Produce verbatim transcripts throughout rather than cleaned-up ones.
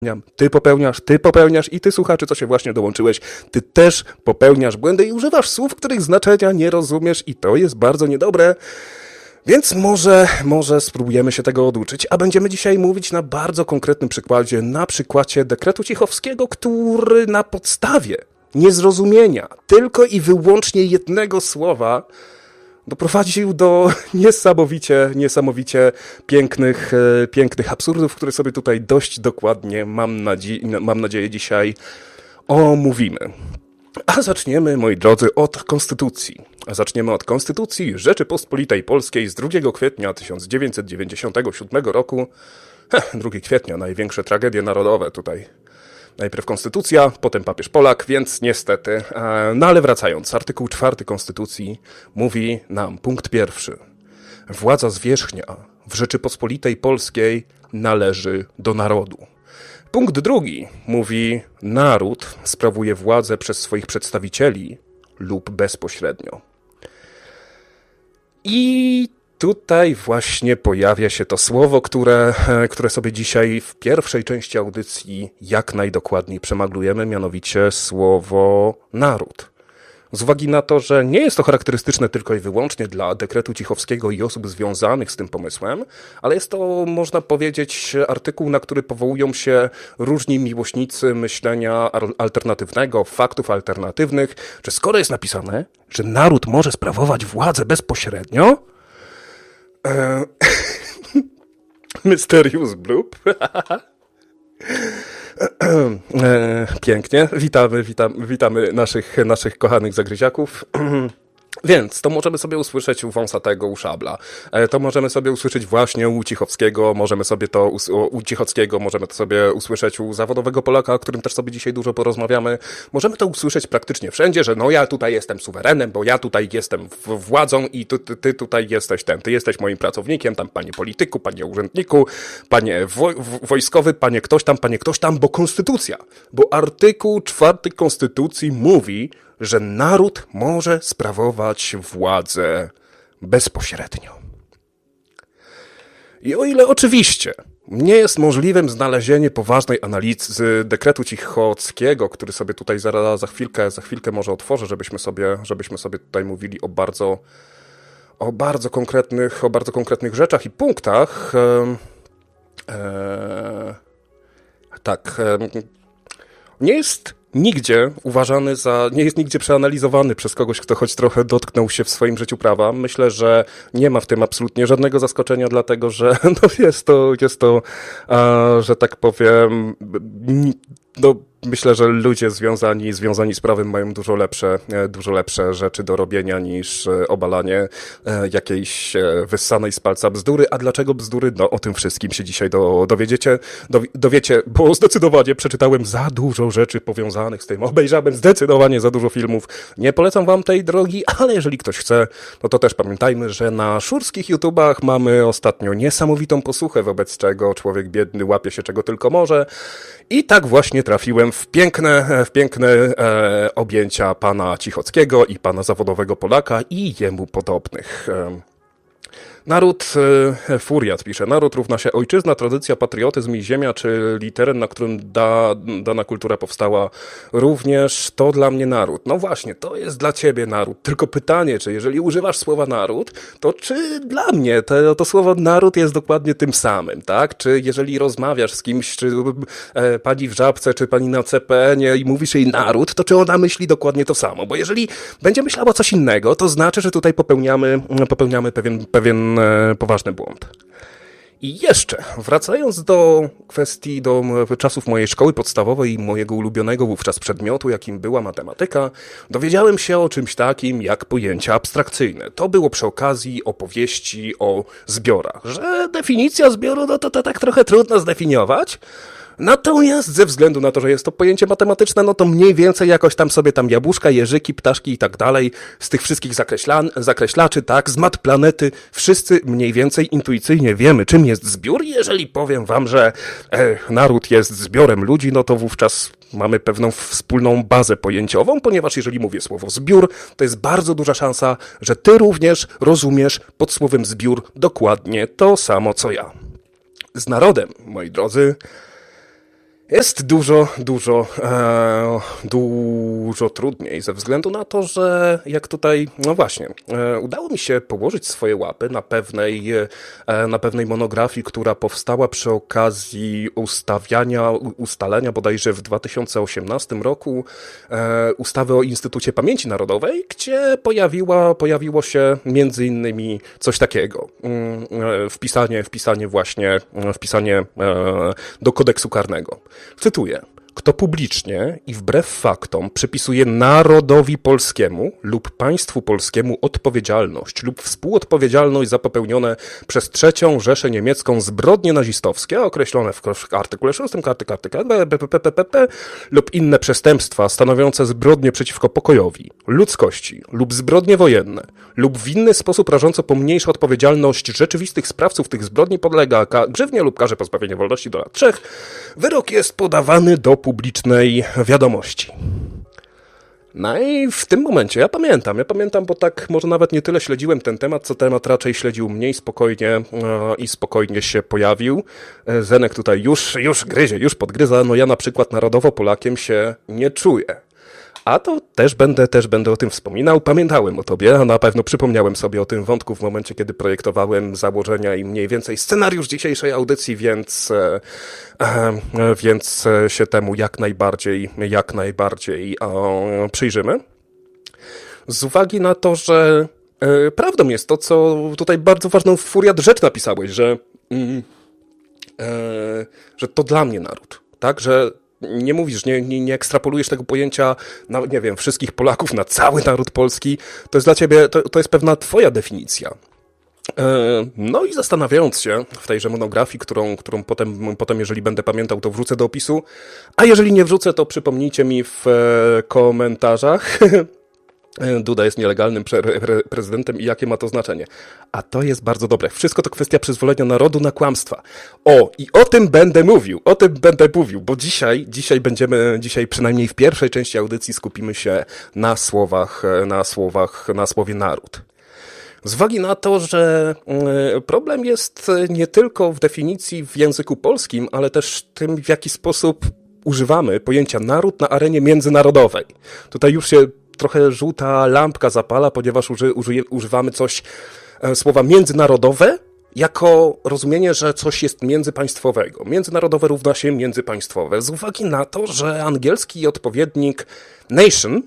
Ty popełniasz, ty popełniasz i ty, słuchaczy, co się właśnie dołączyłeś, ty też popełniasz błędy i używasz słów, których znaczenia nie rozumiesz i to jest bardzo niedobre. Więc może, może spróbujemy się tego oduczyć, a będziemy dzisiaj mówić na bardzo konkretnym przykładzie, na przykładzie dekretu cichowskiego, który na podstawie niezrozumienia tylko i wyłącznie jednego słowa doprowadził do niesamowicie, niesamowicie pięknych, pięknych absurdów, które sobie tutaj dość dokładnie, mam nadzieję, mam nadzieję, dzisiaj omówimy. A zaczniemy, moi drodzy, od Konstytucji. A zaczniemy od Konstytucji Rzeczypospolitej Polskiej z drugiego kwietnia tysiąc dziewięćset dziewięćdziesiątego siódmego roku. Heh, drugiego kwietnia, największe tragedie narodowe tutaj. Najpierw Konstytucja, potem papież Polak, więc niestety. No ale wracając, artykuł czwarty Konstytucji mówi nam, punkt pierwszy. Władza zwierzchnia w Rzeczypospolitej Polskiej należy do narodu. Punkt drugi mówi, naród sprawuje władzę przez swoich przedstawicieli lub bezpośrednio. I tutaj właśnie pojawia się to słowo, które, które sobie dzisiaj w pierwszej części audycji jak najdokładniej przemaglujemy, mianowicie słowo naród. Z uwagi na to, że nie jest to charakterystyczne tylko i wyłącznie dla dekretu cichowskiego i osób związanych z tym pomysłem, ale jest to, można powiedzieć, artykuł, na który powołują się różni miłośnicy myślenia alternatywnego, faktów alternatywnych, że skoro jest napisane, że naród może sprawować władzę bezpośrednio, e... Mysterious Bloop. Pięknie. Witamy, witam, witamy naszych, naszych kochanych zagryziaków. Więc to możemy sobie usłyszeć u Wąsatego, u Szabla. To możemy sobie usłyszeć właśnie u Cichowskiego, możemy sobie to u, u Cichockiego, możemy to sobie usłyszeć u zawodowego Polaka, o którym też sobie dzisiaj dużo porozmawiamy. Możemy to usłyszeć praktycznie wszędzie, że no ja tutaj jestem suwerenem, bo ja tutaj jestem władzą i ty, ty, ty tutaj jesteś ten, ty jesteś moim pracownikiem, tam panie polityku, panie urzędniku, panie wo, wojskowy, panie ktoś tam, panie ktoś tam, bo konstytucja, bo artykuł czwarty Konstytucji mówi, że naród może sprawować władzę bezpośrednio. I o ile oczywiście nie jest możliwym znalezienie poważnej analizy dekretu cichockiego, który sobie tutaj za, za chwilkę, za chwilkę może otworzę, żebyśmy sobie, żebyśmy sobie tutaj mówili o bardzo, o bardzo konkretnych, o bardzo konkretnych rzeczach i punktach. E, e, tak, e, nie jest nigdzie uważany za, nie jest nigdzie przeanalizowany przez kogoś, kto choć trochę dotknął się w swoim życiu prawa. Myślę, że nie ma w tym absolutnie żadnego zaskoczenia, dlatego że no jest to, jest to, a, że tak powiem, no myślę, że ludzie związani, związani z prawem mają dużo lepsze, dużo lepsze rzeczy do robienia niż obalanie jakiejś wyssanej z palca bzdury. A dlaczego bzdury? No o tym wszystkim się dzisiaj do, dowiedziecie, do, dowiecie, bo zdecydowanie przeczytałem za dużo rzeczy powiązanych z tym. Obejrzałem zdecydowanie za dużo filmów. Nie polecam wam tej drogi, ale jeżeli ktoś chce, no to też pamiętajmy, że na szurskich YouTubach mamy ostatnio niesamowitą posłuchę, wobec czego człowiek biedny łapie się czego tylko może. I tak właśnie trafiłem w piękne, w piękne e, objęcia pana Cichockiego i pana zawodowego Polaka i jemu podobnych. E, Naród, e, Furiat pisze, naród równa się ojczyzna, tradycja, patriotyzm i ziemia, czyli teren, na którym da, dana kultura powstała, również to dla mnie naród. No właśnie, to jest dla ciebie naród. Tylko pytanie, czy jeżeli używasz słowa naród, to czy dla mnie to, to słowo naród jest dokładnie tym samym, tak? Czy jeżeli rozmawiasz z kimś, czy e, pani w Żabce, czy pani na C P N ie i mówisz jej naród, to czy ona myśli dokładnie to samo? Bo jeżeli będzie myślała coś innego, to znaczy, że tutaj popełniamy, popełniamy pewien, pewien poważny błąd. I jeszcze, wracając do kwestii, do czasów mojej szkoły podstawowej i mojego ulubionego wówczas przedmiotu, jakim była matematyka, dowiedziałem się o czymś takim jak pojęcia abstrakcyjne. To było przy okazji opowieści o zbiorach, że definicja zbioru, no to, to tak trochę trudno zdefiniować. Natomiast ze względu na to, że jest to pojęcie matematyczne, no to mniej więcej jakoś tam sobie tam jabłuszka, jeżyki, ptaszki i tak dalej, z tych wszystkich zakreśla- zakreślaczy, tak, z mat planety, wszyscy mniej więcej intuicyjnie wiemy, czym jest zbiór. Jeżeli powiem wam, że e, naród jest zbiorem ludzi, no to wówczas mamy pewną wspólną bazę pojęciową, ponieważ jeżeli mówię słowo zbiór, to jest bardzo duża szansa, że ty również rozumiesz pod słowem zbiór dokładnie to samo, co ja. Z narodem, moi drodzy, Jest dużo, dużo, e, dużo trudniej ze względu na to, że jak tutaj, no właśnie, e, udało mi się położyć swoje łapy na pewnej, e, na pewnej monografii, która powstała przy okazji ustawiania, ustalenia bodajże w dwa tysiące osiemnastym roku e, ustawy o Instytucie Pamięci Narodowej, gdzie pojawiła, pojawiło się między innymi coś takiego, e, wpisanie, wpisanie właśnie, wpisanie e, do kodeksu karnego. Cytuję. Kto publicznie i wbrew faktom przypisuje narodowi polskiemu lub państwu polskiemu odpowiedzialność lub współodpowiedzialność za popełnione przez trzecią Rzeszę Niemiecką zbrodnie nazistowskie określone w artykule szóstym lub inne przestępstwa stanowiące zbrodnie przeciwko pokojowi, ludzkości lub zbrodnie wojenne lub w inny sposób rażąco pomniejsza odpowiedzialność rzeczywistych sprawców tych zbrodni podlega grzywnie lub karze pozbawienia wolności do lat trzech, wyrok jest podawany do publicznej wiadomości. No i w tym momencie, ja pamiętam, ja pamiętam, bo tak może nawet nie tyle śledziłem ten temat, co temat raczej śledził mniej spokojnie e, i spokojnie się pojawił. E, Zenek tutaj już, już gryzie, już podgryza, no ja na przykład narodowo Polakiem się nie czuję. A to też będę, też będę o tym wspominał. Pamiętałem o tobie, a na pewno przypomniałem sobie o tym wątku w momencie, kiedy projektowałem założenia i mniej więcej scenariusz dzisiejszej audycji, więc, e, e, więc się temu jak najbardziej, jak najbardziej e, przyjrzymy. Z uwagi na to, że e, prawdą jest to, co tutaj bardzo ważną furiat rzecz napisałeś, że, mm, e, że to dla mnie naród, tak, że nie mówisz, nie, nie, nie ekstrapolujesz tego pojęcia na, nie wiem, wszystkich Polaków, na cały naród polski. To jest dla ciebie, to, to jest pewna twoja definicja. No i zastanawiając się w tejże monografii, którą, którą potem, potem, jeżeli będę pamiętał, to wrzucę do opisu, a jeżeli nie wrzucę, to przypomnijcie mi w komentarzach. Duda jest nielegalnym pre- pre- prezydentem i jakie ma to znaczenie. A to jest bardzo dobre. Wszystko to kwestia przyzwolenia narodu na kłamstwa. O, i o tym będę mówił, o tym będę mówił, bo dzisiaj, dzisiaj będziemy, dzisiaj przynajmniej w pierwszej części audycji skupimy się na słowach, na słowach, na słowie naród. Z uwagi na to, że problem jest nie tylko w definicji w języku polskim, ale też tym, w jaki sposób używamy pojęcia naród na arenie międzynarodowej. Tutaj już się trochę żółta lampka zapala, ponieważ uży, uży, używamy coś, e, słowa międzynarodowe, jako rozumienie, że coś jest międzypaństwowego. Międzynarodowe równa się międzypaństwowe. Z uwagi na to, że angielski odpowiednik nation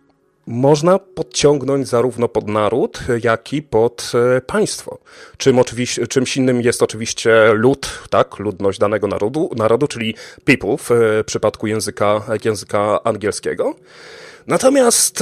można podciągnąć zarówno pod naród, jak i pod e, państwo. Czym oczywiście, czymś innym jest oczywiście lud, tak, ludność danego narodu, narodu, czyli people w e, przypadku języka, języka angielskiego. Natomiast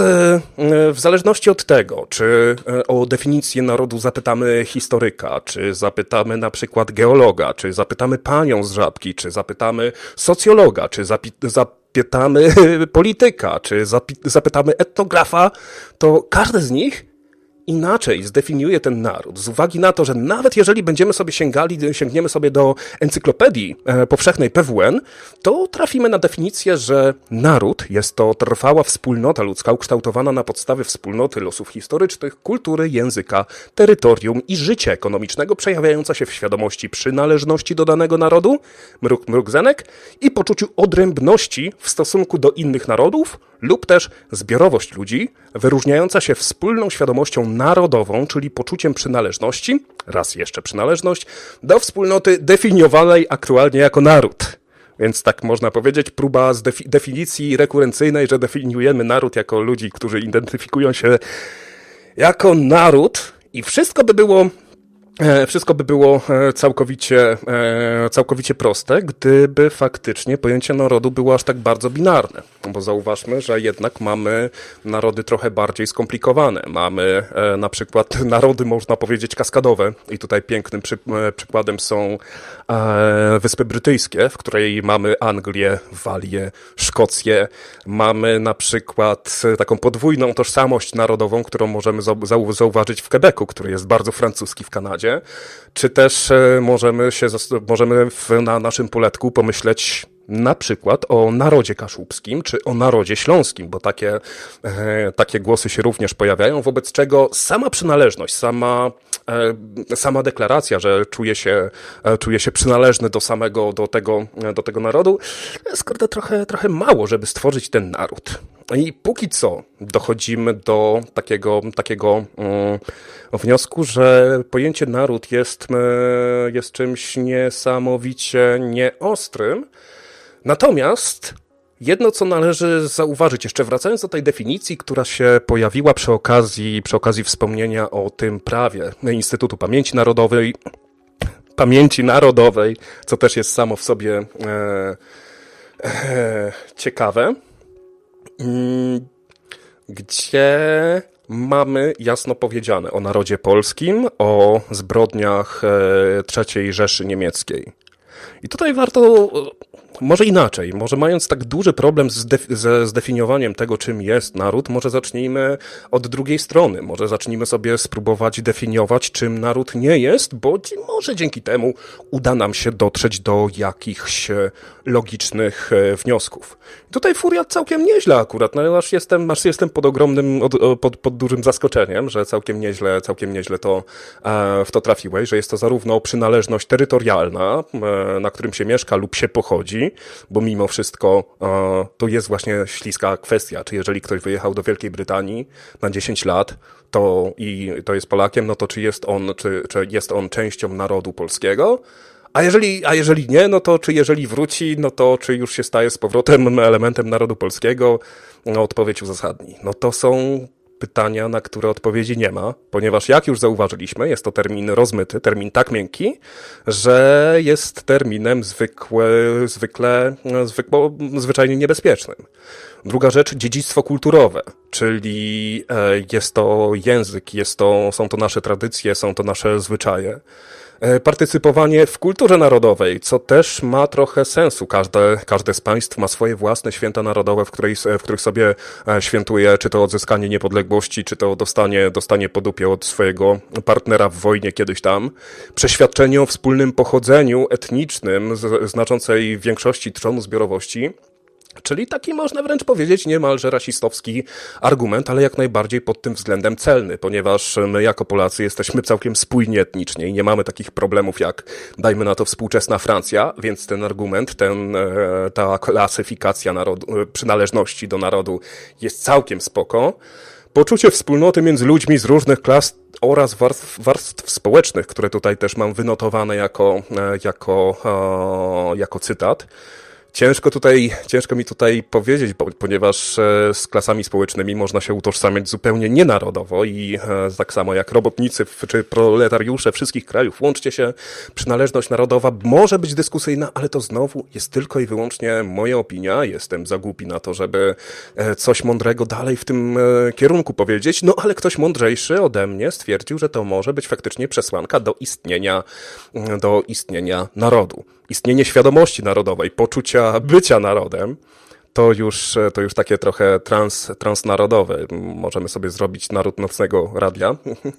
w zależności od tego, czy o definicję narodu zapytamy historyka, czy zapytamy na przykład geologa, czy zapytamy panią z Żabki, czy zapytamy socjologa, czy zapi- zapytamy polityka, czy zapi- zapytamy etnografa, to każdy z nich inaczej zdefiniuje ten naród, z uwagi na to, że nawet jeżeli będziemy sobie sięgali, sięgniemy sobie do encyklopedii e, powszechnej P W N, to trafimy na definicję, że naród jest to trwała wspólnota ludzka ukształtowana na podstawie wspólnoty losów historycznych, kultury, języka, terytorium i życia ekonomicznego, przejawiająca się w świadomości przynależności do danego narodu, mruk, mruk, zenek, i poczuciu odrębności w stosunku do innych narodów, lub też zbiorowość ludzi, wyróżniająca się wspólną świadomością narodową, czyli poczuciem przynależności, raz jeszcze przynależność, do wspólnoty definiowanej aktualnie jako naród. Więc tak można powiedzieć, próba z defi- definicji rekurencyjnej, że definiujemy naród jako ludzi, którzy identyfikują się jako naród i wszystko by było Wszystko by było całkowicie, całkowicie proste, gdyby faktycznie pojęcie narodu było aż tak bardzo binarne. Bo zauważmy, że jednak mamy narody trochę bardziej skomplikowane. Mamy na przykład narody, można powiedzieć, kaskadowe. I tutaj pięknym przy, przykładem są Wyspy Brytyjskie, w której mamy Anglię, Walię, Szkocję. Mamy na przykład taką podwójną tożsamość narodową, którą możemy zau- zauważyć w Quebecu, który jest bardzo francuski w Kanadzie. Czy też możemy się, możemy w, na naszym poletku pomyśleć na przykład o narodzie kaszubskim czy o narodzie śląskim, bo takie, e, takie głosy się również pojawiają, wobec czego sama przynależność, sama, e, sama deklaracja, że czuje się, e, czuje się przynależny do samego, do tego, do tego narodu, jest kurde trochę, trochę mało, żeby stworzyć ten naród. I póki co dochodzimy do takiego, takiego mm, wniosku, że pojęcie naród jest, e, jest czymś niesamowicie nieostrym. Natomiast jedno, co należy zauważyć, jeszcze wracając do tej definicji, która się pojawiła przy okazji, przy okazji wspomnienia o tym prawie Instytutu Pamięci Narodowej, Pamięci Narodowej, co też jest samo w sobie e, e, ciekawe, gdzie mamy jasno powiedziane o narodzie polskim, o zbrodniach trzeciej Rzeszy Niemieckiej. I tutaj warto, może inaczej, może mając tak duży problem z def- ze zdefiniowaniem tego, czym jest naród, może zacznijmy od drugiej strony. Może zacznijmy sobie spróbować definiować, czym naród nie jest, bo może dzięki temu uda nam się dotrzeć do jakichś logicznych wniosków. I tutaj Furia całkiem nieźle akurat, no aż jestem, aż jestem pod ogromnym, pod, pod dużym zaskoczeniem, że całkiem nieźle, całkiem nieźle to w to trafiłeś, że jest to zarówno przynależność terytorialna, na którym się mieszka lub się pochodzi, bo mimo wszystko to jest właśnie śliska kwestia, czy jeżeli ktoś wyjechał do Wielkiej Brytanii na dziesięć lat, to i to jest Polakiem, no to czy jest on, czy, czy jest on częścią narodu polskiego? A jeżeli, a jeżeli nie, no to czy jeżeli wróci, no to czy już się staje z powrotem elementem narodu polskiego? No odpowiedź uzasadni. No to są pytania, na które odpowiedzi nie ma, ponieważ jak już zauważyliśmy, jest to termin rozmyty, termin tak miękki, że jest terminem zwykłe, zwykle, zwykle, zwyczajnie niebezpiecznym. Druga rzecz, dziedzictwo kulturowe, czyli jest to język, jest to, są to nasze tradycje, są to nasze zwyczaje. Partycypowanie w kulturze narodowej, co też ma trochę sensu. Każde, każde z państw ma swoje własne święta narodowe, w, której, w których sobie świętuje, czy to odzyskanie niepodległości, czy to dostanie, dostanie po dupie od swojego partnera w wojnie kiedyś tam. Przeświadczenie o wspólnym pochodzeniu etnicznym z, znaczącej większości trzonu zbiorowości. Czyli taki, można wręcz powiedzieć, niemalże rasistowski argument, ale jak najbardziej pod tym względem celny, ponieważ my jako Polacy jesteśmy całkiem spójni etnicznie i nie mamy takich problemów jak, dajmy na to, współczesna Francja, więc ten argument, ten, ta klasyfikacja narodu, przynależności do narodu jest całkiem spoko. Poczucie wspólnoty między ludźmi z różnych klas oraz warstw, warstw społecznych, które tutaj też mam wynotowane jako, jako, jako cytat. Ciężko tutaj, ciężko mi tutaj powiedzieć, bo, ponieważ z klasami społecznymi można się utożsamiać zupełnie nienarodowo i tak samo jak robotnicy czy proletariusze wszystkich krajów, łączcie się, przynależność narodowa może być dyskusyjna, ale to znowu jest tylko i wyłącznie moja opinia. Jestem za głupi na to, żeby coś mądrego dalej w tym kierunku powiedzieć, no ale ktoś mądrzejszy ode mnie stwierdził, że to może być faktycznie przesłanka do istnienia, do istnienia narodu. Istnienie świadomości narodowej, poczucia bycia narodem, to już, to już takie trochę trans, transnarodowe. Możemy sobie zrobić naród nocnego radia.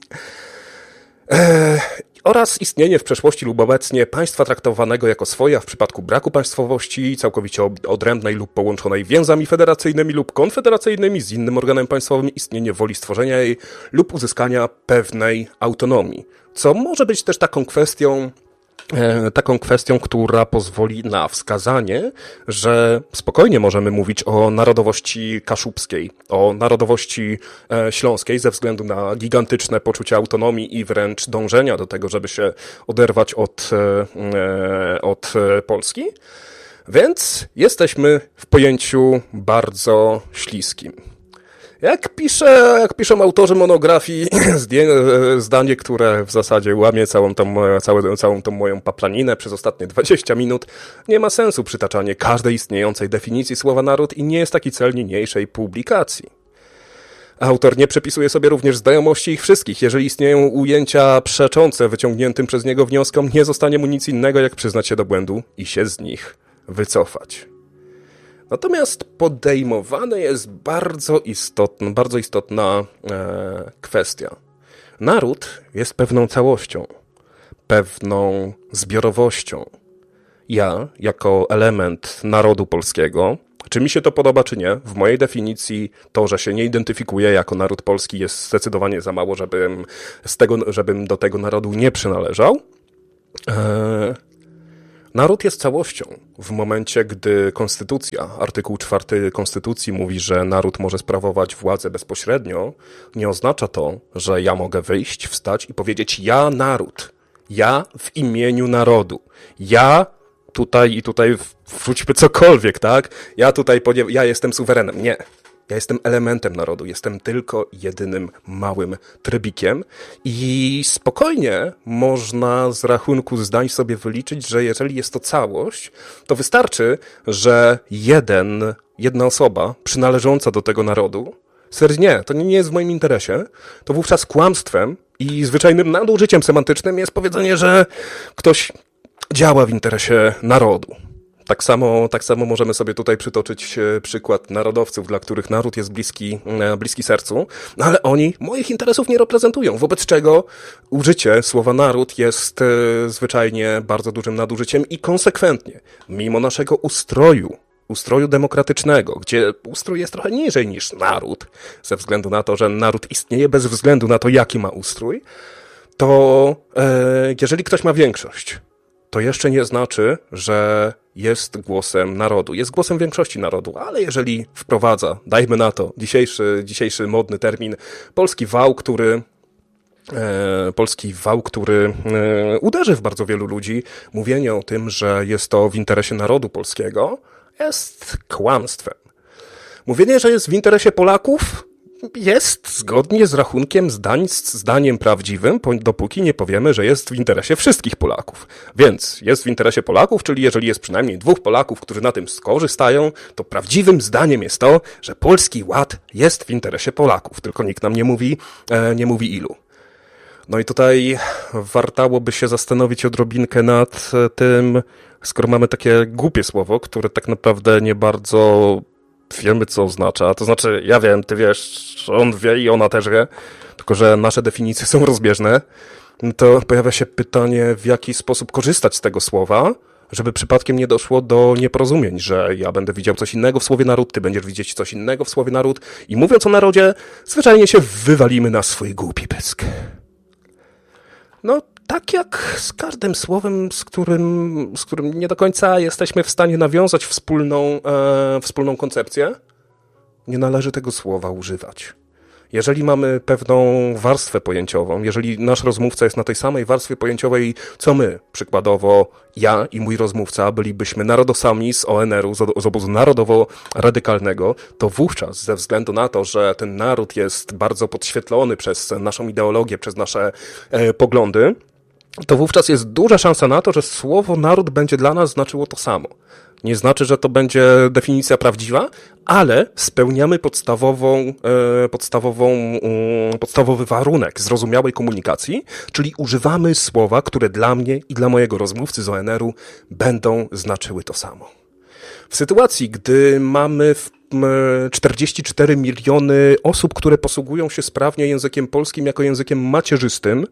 Eee, oraz istnienie w przeszłości lub obecnie państwa traktowanego jako swoje, a w przypadku braku państwowości całkowicie odrębnej lub połączonej więzami federacyjnymi lub konfederacyjnymi z innym organem państwowym, istnienie woli stworzenia jej lub uzyskania pewnej autonomii. Co może być też taką kwestią, taką kwestią, która pozwoli na wskazanie, że spokojnie możemy mówić o narodowości kaszubskiej, o narodowości śląskiej ze względu na gigantyczne poczucie autonomii i wręcz dążenia do tego, żeby się oderwać od, od Polski. Więc jesteśmy w pojęciu bardzo śliskim. Jak pisze, jak piszą autorzy monografii, zdanie, które w zasadzie łamie całą tą, całą, całą tą moją paplaninę przez ostatnie dwadzieścia minut, nie ma sensu przytaczanie każdej istniejącej definicji słowa naród i nie jest taki cel niniejszej publikacji. Autor nie przepisuje sobie również znajomości ich wszystkich. Jeżeli istnieją ujęcia przeczące wyciągniętym przez niego wnioskom, nie zostanie mu nic innego, jak przyznać się do błędu i się z nich wycofać. Natomiast podejmowana jest bardzo istotna, bardzo istotna e, kwestia. Naród jest pewną całością, pewną zbiorowością. ja jako element narodu polskiego, czy mi się to podoba, czy nie, w mojej definicji to, że się nie identyfikuję jako naród polski jest zdecydowanie za mało, żebym, z tego, żebym do tego narodu nie przynależał. Eee, naród jest całością. W momencie, gdy konstytucja, artykuł czwarty konstytucji mówi, że naród może sprawować władzę bezpośrednio, nie oznacza to, że ja mogę wyjść, wstać i powiedzieć: ja naród, ja w imieniu narodu, ja tutaj i tutaj wrzućmy cokolwiek, tak? Ja tutaj, ja jestem suwerenem. Nie. Ja jestem elementem narodu. Jestem tylko jedynym małym trybikiem i spokojnie można z rachunku zdań sobie wyliczyć, że jeżeli jest to całość, to wystarczy, że jeden, jedna osoba przynależąca do tego narodu stwierdzi: nie, to nie jest w moim interesie, to wówczas kłamstwem i zwyczajnym nadużyciem semantycznym jest powiedzenie, że ktoś działa w interesie narodu. Tak samo, tak samo możemy sobie tutaj przytoczyć przykład narodowców, dla których naród jest bliski, bliski sercu, no ale oni moich interesów nie reprezentują, wobec czego użycie słowa naród jest zwyczajnie bardzo dużym nadużyciem i konsekwentnie, mimo naszego ustroju, ustroju demokratycznego, gdzie ustrój jest trochę niżej niż naród, ze względu na to, że naród istnieje bez względu na to, jaki ma ustrój, to e, jeżeli ktoś ma większość, to jeszcze nie znaczy, że jest głosem narodu. Jest głosem większości narodu, ale jeżeli wprowadza, dajmy na to, dzisiejszy, dzisiejszy modny termin, polski wał, który e, polski wał, który e, uderzy w bardzo wielu ludzi, mówienie o tym, że jest to w interesie narodu polskiego, jest kłamstwem. Mówienie, że jest w interesie Polaków, jest zgodnie z rachunkiem zdań z zdaniem prawdziwym, dopóki nie powiemy, że jest w interesie wszystkich Polaków. Więc jest w interesie Polaków, czyli jeżeli jest przynajmniej dwóch Polaków, którzy na tym skorzystają, to prawdziwym zdaniem jest to, że Polski Ład jest w interesie Polaków. Tylko nikt nam nie mówi, e, nie mówi ilu. No i tutaj wartałoby się zastanowić odrobinkę nad tym, skoro mamy takie głupie słowo, które tak naprawdę nie bardzo wiemy, co oznacza. To znaczy, ja wiem, ty wiesz, on wie i ona też wie, tylko że nasze definicje są rozbieżne. To pojawia się pytanie, w jaki sposób korzystać z tego słowa, żeby przypadkiem nie doszło do nieporozumień, że ja będę widział coś innego w słowie naród, ty będziesz widzieć coś innego w słowie naród i mówiąc o narodzie, zwyczajnie się wywalimy na swój głupi pysk. No, tak jak z każdym słowem, z którym, z którym nie do końca jesteśmy w stanie nawiązać wspólną, e, wspólną koncepcję, nie należy tego słowa używać. Jeżeli mamy pewną warstwę pojęciową, jeżeli nasz rozmówca jest na tej samej warstwie pojęciowej, co my, przykładowo ja i mój rozmówca bylibyśmy narodosami z O N R-u, z obozu narodowo-radykalnego, to wówczas ze względu na to, że ten naród jest bardzo podświetlony przez naszą ideologię, przez nasze e, poglądy, to wówczas jest duża szansa na to, że słowo naród będzie dla nas znaczyło to samo. Nie znaczy, że to będzie definicja prawdziwa, ale spełniamy podstawową, e, podstawową, um, podstawowy warunek zrozumiałej komunikacji, czyli używamy słowa, które dla mnie i dla mojego rozmówcy z O N R-u będą znaczyły to samo. W sytuacji, gdy mamy w czterdzieści cztery miliony osób, które posługują się sprawnie językiem polskim jako językiem macierzystym,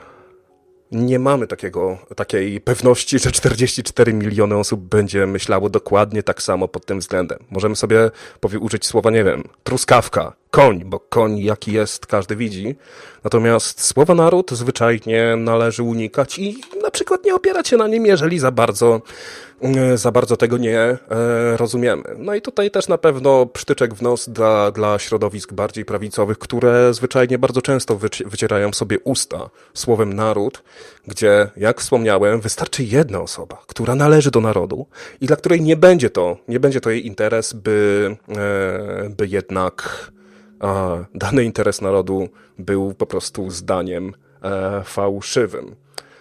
nie mamy takiego, takiej pewności, że czterdzieści cztery miliony osób będzie myślało dokładnie tak samo pod tym względem. Możemy sobie powie, użyć słowa, nie wiem, truskawka, koń, bo koń jaki jest, każdy widzi. Natomiast słowa naród zwyczajnie należy unikać i na przykład nie opierać się na nim, jeżeli za bardzo, za bardzo tego nie e, rozumiemy. No i tutaj też na pewno przytyczek w nos dla, dla środowisk bardziej prawicowych, które zwyczajnie bardzo często wyci- wycierają sobie usta słowem naród, gdzie, jak wspomniałem, wystarczy jedna osoba, która należy do narodu i dla której nie będzie to, nie będzie to jej interes, by, e, by jednak a dany interes narodu był po prostu zdaniem e, fałszywym.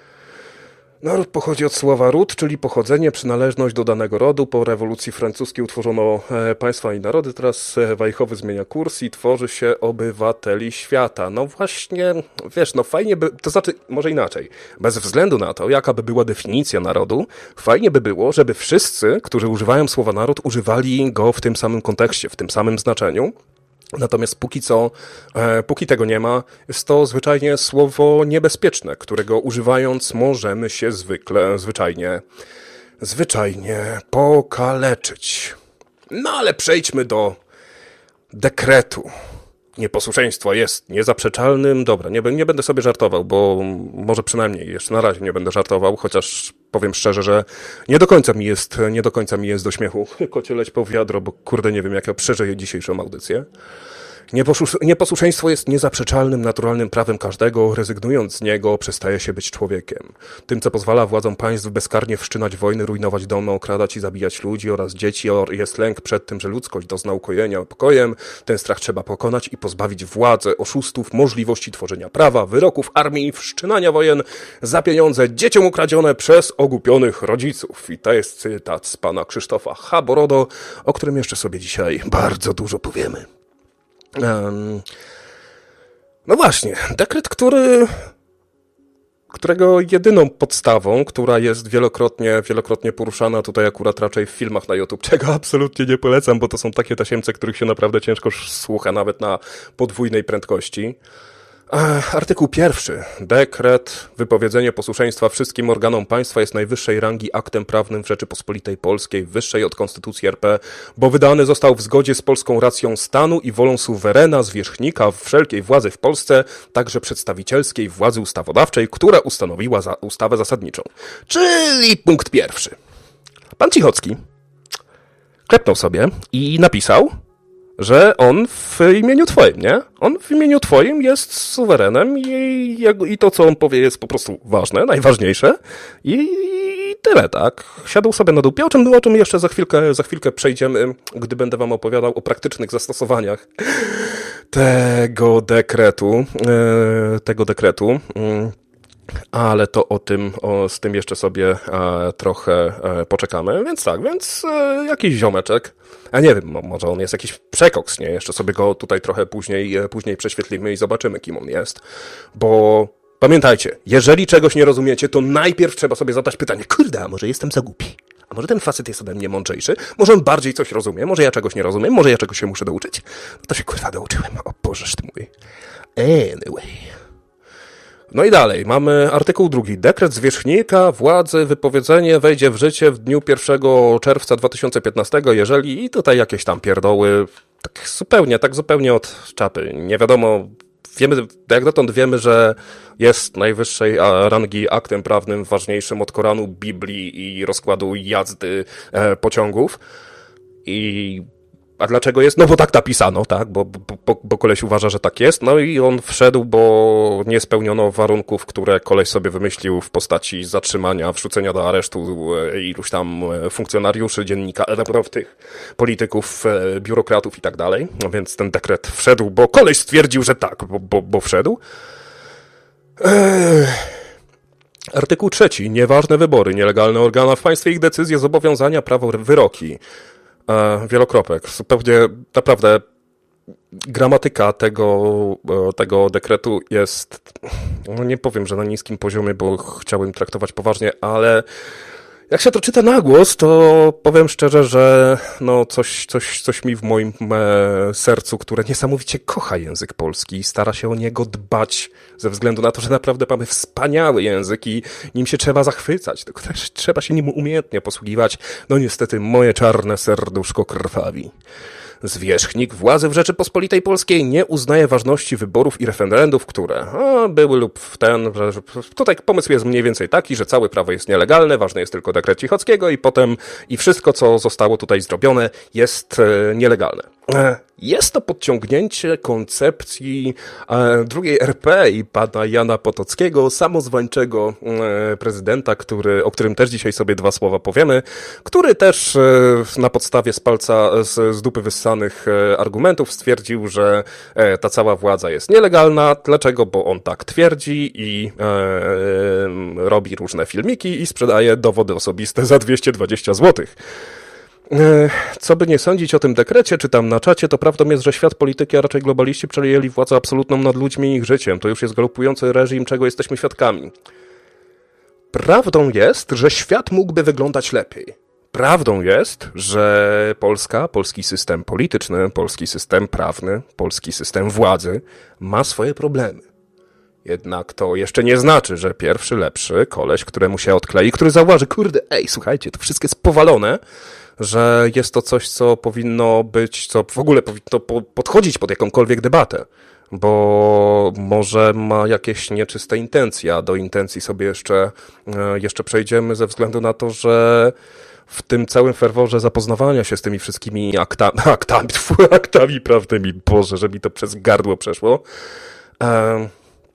Naród pochodzi od słowa ród, czyli pochodzenie, przynależność do danego rodu. Po rewolucji francuskiej utworzono e, państwa i narody. Teraz e, Wajchowy zmienia kurs i tworzy się obywateli świata. No właśnie, wiesz, no fajnie by, to znaczy, może inaczej, bez względu na to, jaka by była definicja narodu, fajnie by było, żeby wszyscy, którzy używają słowa naród, używali go w tym samym kontekście, w tym samym znaczeniu. Natomiast póki co, e, póki tego nie ma, jest to zwyczajnie słowo niebezpieczne, którego używając możemy się zwykle, zwyczajnie zwyczajnie pokaleczyć. No ale przejdźmy do dekretu. Nieposłuszeństwo jest niezaprzeczalnym. Dobra, nie, nie będę sobie żartował, bo może przynajmniej jeszcze na razie nie będę żartował, chociaż powiem szczerze, że nie do końca mi jest, nie do końca mi jest do śmiechu. Kocie leć po wiadro, bo kurde nie wiem, jak ja przeżyję dzisiejszą audycję. Nieposłuszeństwo jest niezaprzeczalnym, naturalnym prawem każdego. Rezygnując z niego, przestaje się być człowiekiem. Tym, co pozwala władzom państw bezkarnie wszczynać wojny, rujnować domy, okradać i zabijać ludzi oraz dzieci, jest lęk przed tym, że ludzkość dozna ukojenia pokojem. Ten strach trzeba pokonać i pozbawić władzę, oszustów, możliwości tworzenia prawa, wyroków armii, wszczynania wojen za pieniądze dzieciom ukradzione przez ogłupionych rodziców. I to jest cytat z pana Krzysztofa Haborodo, o którym jeszcze sobie dzisiaj bardzo dużo powiemy. Um, no właśnie, dekret, który, którego jedyną podstawą, która jest wielokrotnie, wielokrotnie poruszana tutaj akurat raczej w filmach na YouTube, czego absolutnie nie polecam, bo to są takie tasiemce, których się naprawdę ciężko słucha nawet na podwójnej prędkości. Artykuł pierwszy. Dekret, wypowiedzenie posłuszeństwa wszystkim organom państwa jest najwyższej rangi aktem prawnym w Rzeczypospolitej Polskiej, wyższej od Konstytucji R P, bo wydany został w zgodzie z polską racją stanu i wolą suwerena, zwierzchnika wszelkiej władzy w Polsce, także przedstawicielskiej władzy ustawodawczej, która ustanowiła za ustawę zasadniczą. Czyli punkt pierwszy. Pan Cichocki klepnął sobie i napisał, że on w imieniu twoim, nie? On w imieniu twoim jest suwerenem i, i to, co on powie, jest po prostu ważne, najważniejsze i, i tyle, tak? Siadł sobie na dupie, o czym, o czym jeszcze za chwilkę, za chwilkę przejdziemy, gdy będę wam opowiadał o praktycznych zastosowaniach tego dekretu, e, tego dekretu. Ale to o tym, o, z tym jeszcze sobie e, trochę e, poczekamy. Więc tak, więc e, jakiś ziomeczek, a nie wiem, może on jest jakiś przekoks, nie? Jeszcze sobie go tutaj trochę później, e, później prześwietlimy i zobaczymy, kim on jest. Bo pamiętajcie, jeżeli czegoś nie rozumiecie, to najpierw trzeba sobie zadać pytanie, kurde, a może jestem za głupi? A może ten facet jest ode mnie mądrzejszy? Może on bardziej coś rozumie? Może ja czegoś nie rozumiem? Może ja czegoś się muszę douczyć? No to się kurwa douczyłem. O Bożeż ty mój. Anyway. No i dalej, mamy artykuł drugi. Dekret zwierzchnika władzy, wypowiedzenie wejdzie w życie w dniu pierwszego czerwca dwa tysiące piętnastego, jeżeli i tutaj jakieś tam pierdoły, tak zupełnie, tak zupełnie od czapy. Nie wiadomo, wiemy, jak dotąd wiemy, że jest najwyższej rangi aktem prawnym ważniejszym od Koranu, Biblii i rozkładu jazdy e, pociągów. I a dlaczego jest? No bo tak napisano, tak, bo, bo, bo koleś uważa, że tak jest, no i on wszedł, bo nie spełniono warunków, które koleś sobie wymyślił w postaci zatrzymania, wrzucenia do aresztu iluś tam funkcjonariuszy, dziennika, tych polityków, biurokratów i tak dalej, no więc ten dekret wszedł, bo koleś stwierdził, że tak, bo, bo, bo wszedł. Ech. Artykuł trzeci. Nieważne wybory, nielegalne organa w państwie, ich decyzje, zobowiązania, prawo, wyroki. Wielokropek. Zupełnie, naprawdę gramatyka tego, tego dekretu jest, no nie powiem, że na niskim poziomie, bo chciałbym traktować poważnie, ale jak się to czyta na głos, to powiem szczerze, że no coś, coś, coś mi w moim e, sercu, które niesamowicie kocha język polski i stara się o niego dbać ze względu na to, że naprawdę mamy wspaniały język i nim się trzeba zachwycać, tylko też trzeba się nim umiejętnie posługiwać. No niestety moje czarne serduszko krwawi. Zwierzchnik władzy w Rzeczypospolitej Polskiej nie uznaje ważności wyborów i referendów, które a, były lub w ten... Tutaj pomysł jest mniej więcej taki, że całe prawo jest nielegalne, ważny jest tylko dekret Cichockiego i potem i wszystko, co zostało tutaj zrobione, jest e, nielegalne. E, jest to podciągnięcie koncepcji e, drugiej R P i pana Jana Potockiego, samozwańczego e, prezydenta, który, o którym też dzisiaj sobie dwa słowa powiemy, który też e, na podstawie z palca, z, z dupy wyssanych e, argumentów stwierdził, że e, ta cała władza jest nielegalna. Dlaczego? Bo on tak twierdzi i e, e, robi różne filmiki i sprzedaje dowody osobiste za dwieście dwadzieścia złotych. Co by nie sądzić o tym dekrecie, czy tam na czacie, to prawdą jest, że świat polityki, a raczej globaliści przejęli władzę absolutną nad ludźmi i ich życiem. To już jest galopujący reżim, czego jesteśmy świadkami. Prawdą jest, że świat mógłby wyglądać lepiej. Prawdą jest, że Polska, polski system polityczny, polski system prawny, polski system władzy ma swoje problemy. Jednak to jeszcze nie znaczy, że pierwszy lepszy koleś, któremu się odklei, który zauważy, kurde, ej, słuchajcie, to wszystko jest powalone, że jest to coś, co powinno być, co w ogóle powinno podchodzić pod jakąkolwiek debatę, bo może ma jakieś nieczyste intencje, a do intencji sobie jeszcze, jeszcze przejdziemy ze względu na to, że w tym całym ferworze zapoznawania się z tymi wszystkimi aktami, aktami, aktami prawnymi, Boże, że mi to przez gardło przeszło, e,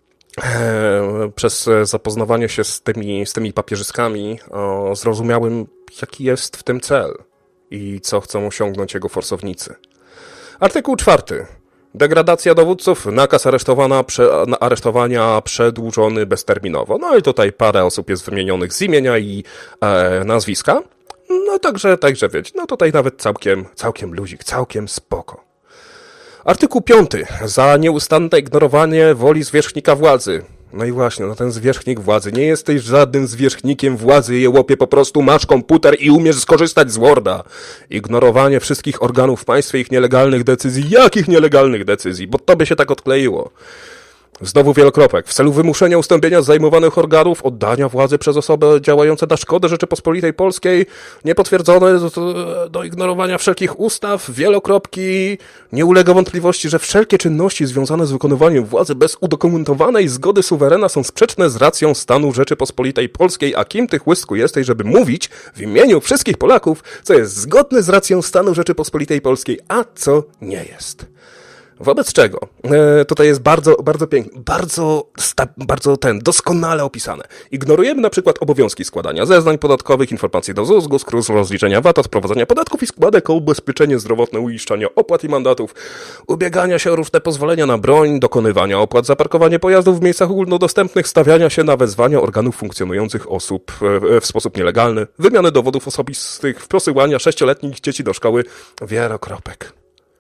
e, przez zapoznawanie się z tymi, z tymi papierzyskami o, zrozumiałem, jaki jest w tym cel i co chcą osiągnąć jego forsownicy. Artykuł czwarty. Degradacja dowódców, nakaz aresztowana, prze, aresztowania przedłużony bezterminowo. No i tutaj parę osób jest wymienionych z imienia i e, nazwiska. No także, także wiecie, no tutaj nawet całkiem, całkiem luzik, całkiem spoko. Artykuł piąty. Za nieustanne ignorowanie woli zwierzchnika władzy. No i właśnie, no ten zwierzchnik władzy. Nie jesteś żadnym zwierzchnikiem władzy, jełopie, po prostu masz komputer i umiesz skorzystać z Worda. Ignorowanie wszystkich organów w państwie, ich nielegalnych decyzji. Jakich nielegalnych decyzji? Bo to by się tak odkleiło. Znowu wielokropek. W celu wymuszenia ustąpienia z zajmowanych organów, oddania władzy przez osoby działające na szkodę Rzeczypospolitej Polskiej, niepotwierdzone do ignorowania wszelkich ustaw, wielokropki. Nie ulega wątpliwości, że wszelkie czynności związane z wykonywaniem władzy bez udokumentowanej zgody suwerena są sprzeczne z racją stanu Rzeczypospolitej Polskiej, a kim ty chłystku jesteś, żeby mówić w imieniu wszystkich Polaków, co jest zgodne z racją stanu Rzeczypospolitej Polskiej, a co nie jest. Wobec czego e, tutaj jest bardzo, bardzo pięknie, bardzo, sta, bardzo ten, doskonale opisane. Ignorujemy na przykład obowiązki składania zeznań podatkowych, informacji do Z U S, GUS, KRUS, rozliczenia V A T, odprowadzania podatków i składek o ubezpieczenie zdrowotne, uiszczania opłat i mandatów, ubiegania się o różne pozwolenia na broń, dokonywania opłat za parkowanie pojazdów w miejscach ogólnodostępnych, stawiania się na wezwania organów funkcjonujących osób e, w sposób nielegalny, wymiany dowodów osobistych, posyłania sześcioletnich dzieci do szkoły, wielokropek.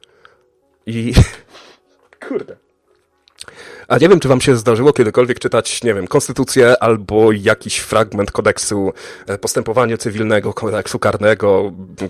I kurde. A nie wiem, czy wam się zdarzyło kiedykolwiek czytać, nie wiem, konstytucję albo jakiś fragment kodeksu postępowania cywilnego, kodeksu karnego,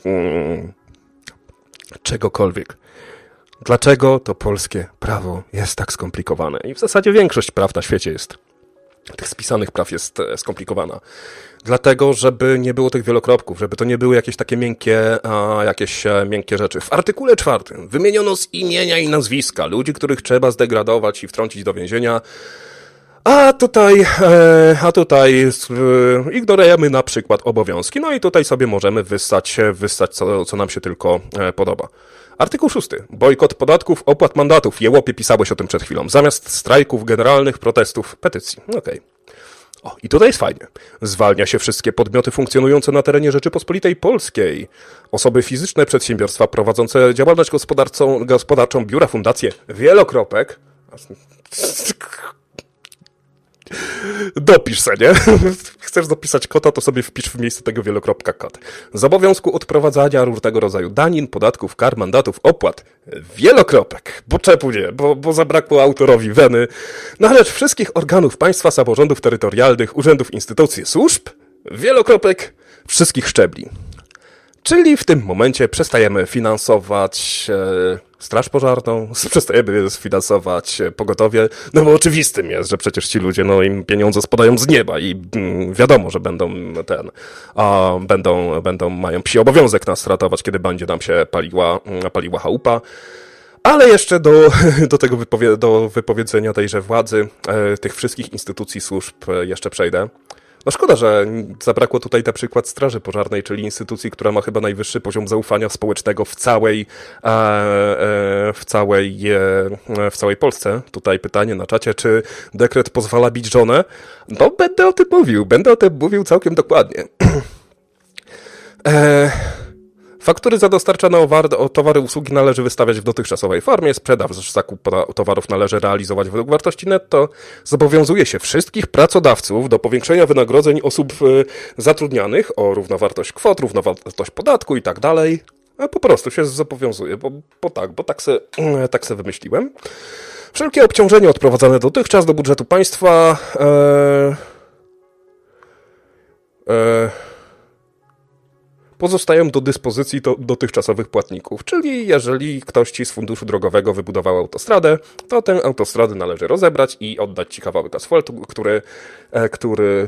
czegokolwiek. Dlaczego to polskie prawo jest tak skomplikowane? I w zasadzie większość praw na świecie jest, tych spisanych praw jest skomplikowana. Dlatego, żeby nie było tych wielokropków, żeby to nie były jakieś takie miękkie, a, jakieś miękkie rzeczy. W artykule czwartym wymieniono z imienia i nazwiska ludzi, których trzeba zdegradować i wtrącić do więzienia. A tutaj, e, a tutaj e, ignorujemy na przykład obowiązki. No i tutaj sobie możemy wyssać, wyssać co, co nam się tylko e, podoba. Artykuł szósty. Bojkot podatków, opłat, mandatów. Jełopie, pisałeś o tym przed chwilą. Zamiast strajków generalnych, protestów, petycji. Okej. Okay. O, i tutaj jest fajnie. Zwalnia się wszystkie podmioty funkcjonujące na terenie Rzeczypospolitej Polskiej. Osoby fizyczne, przedsiębiorstwa prowadzące działalność gospodarczą, gospodarczą biura, fundacje, wielokropek. Dopisz se, nie? Chcesz dopisać kota, to sobie wpisz w miejsce tego wielokropka kot. Z obowiązku odprowadzania różnego rodzaju danin, podatków, kar, mandatów, opłat. Wielokropek. Bo czepu nie, bo, bo zabrakło autorowi weny. Na rzecz wszystkich organów państwa, samorządów terytorialnych, urzędów, instytucji, służb. Wielokropek wszystkich szczebli. Czyli w tym momencie przestajemy finansować e, Straż Pożarną, przestajemy finansować pogotowie, no bo oczywistym jest, że przecież ci ludzie, no im pieniądze spadają z nieba i mm, wiadomo, że będą ten, a będą, będą, mają psi obowiązek nas ratować, kiedy będzie nam się paliła, paliła chałupa. Ale jeszcze do, do tego wypowie, do wypowiedzenia tejże władzy, e, tych wszystkich instytucji służb e, jeszcze przejdę. No szkoda, że zabrakło tutaj na przykład Straży Pożarnej, czyli instytucji, która ma chyba najwyższy poziom zaufania społecznego w całej, e, e, w całej, e, w całej Polsce. Tutaj pytanie na czacie, czy dekret pozwala bić żonę? No będę o tym mówił, będę o tym mówił całkiem dokładnie. e, Faktury za dostarczane towary i usługi należy wystawiać w dotychczasowej formie, sprzedaż zakup towarów należy realizować według wartości netto. Zobowiązuje się wszystkich pracodawców do powiększenia wynagrodzeń osób zatrudnianych o równowartość kwot, równowartość podatku i tak dalej. Po prostu się zobowiązuje, bo, bo tak, bo tak se, tak se wymyśliłem. Wszelkie obciążenia odprowadzane dotychczas do budżetu państwa e, e, pozostają do dyspozycji do, dotychczasowych płatników. Czyli jeżeli ktoś ci z funduszu drogowego wybudował autostradę, to tę autostradę należy rozebrać i oddać ci kawałek asfaltu, który, e, który,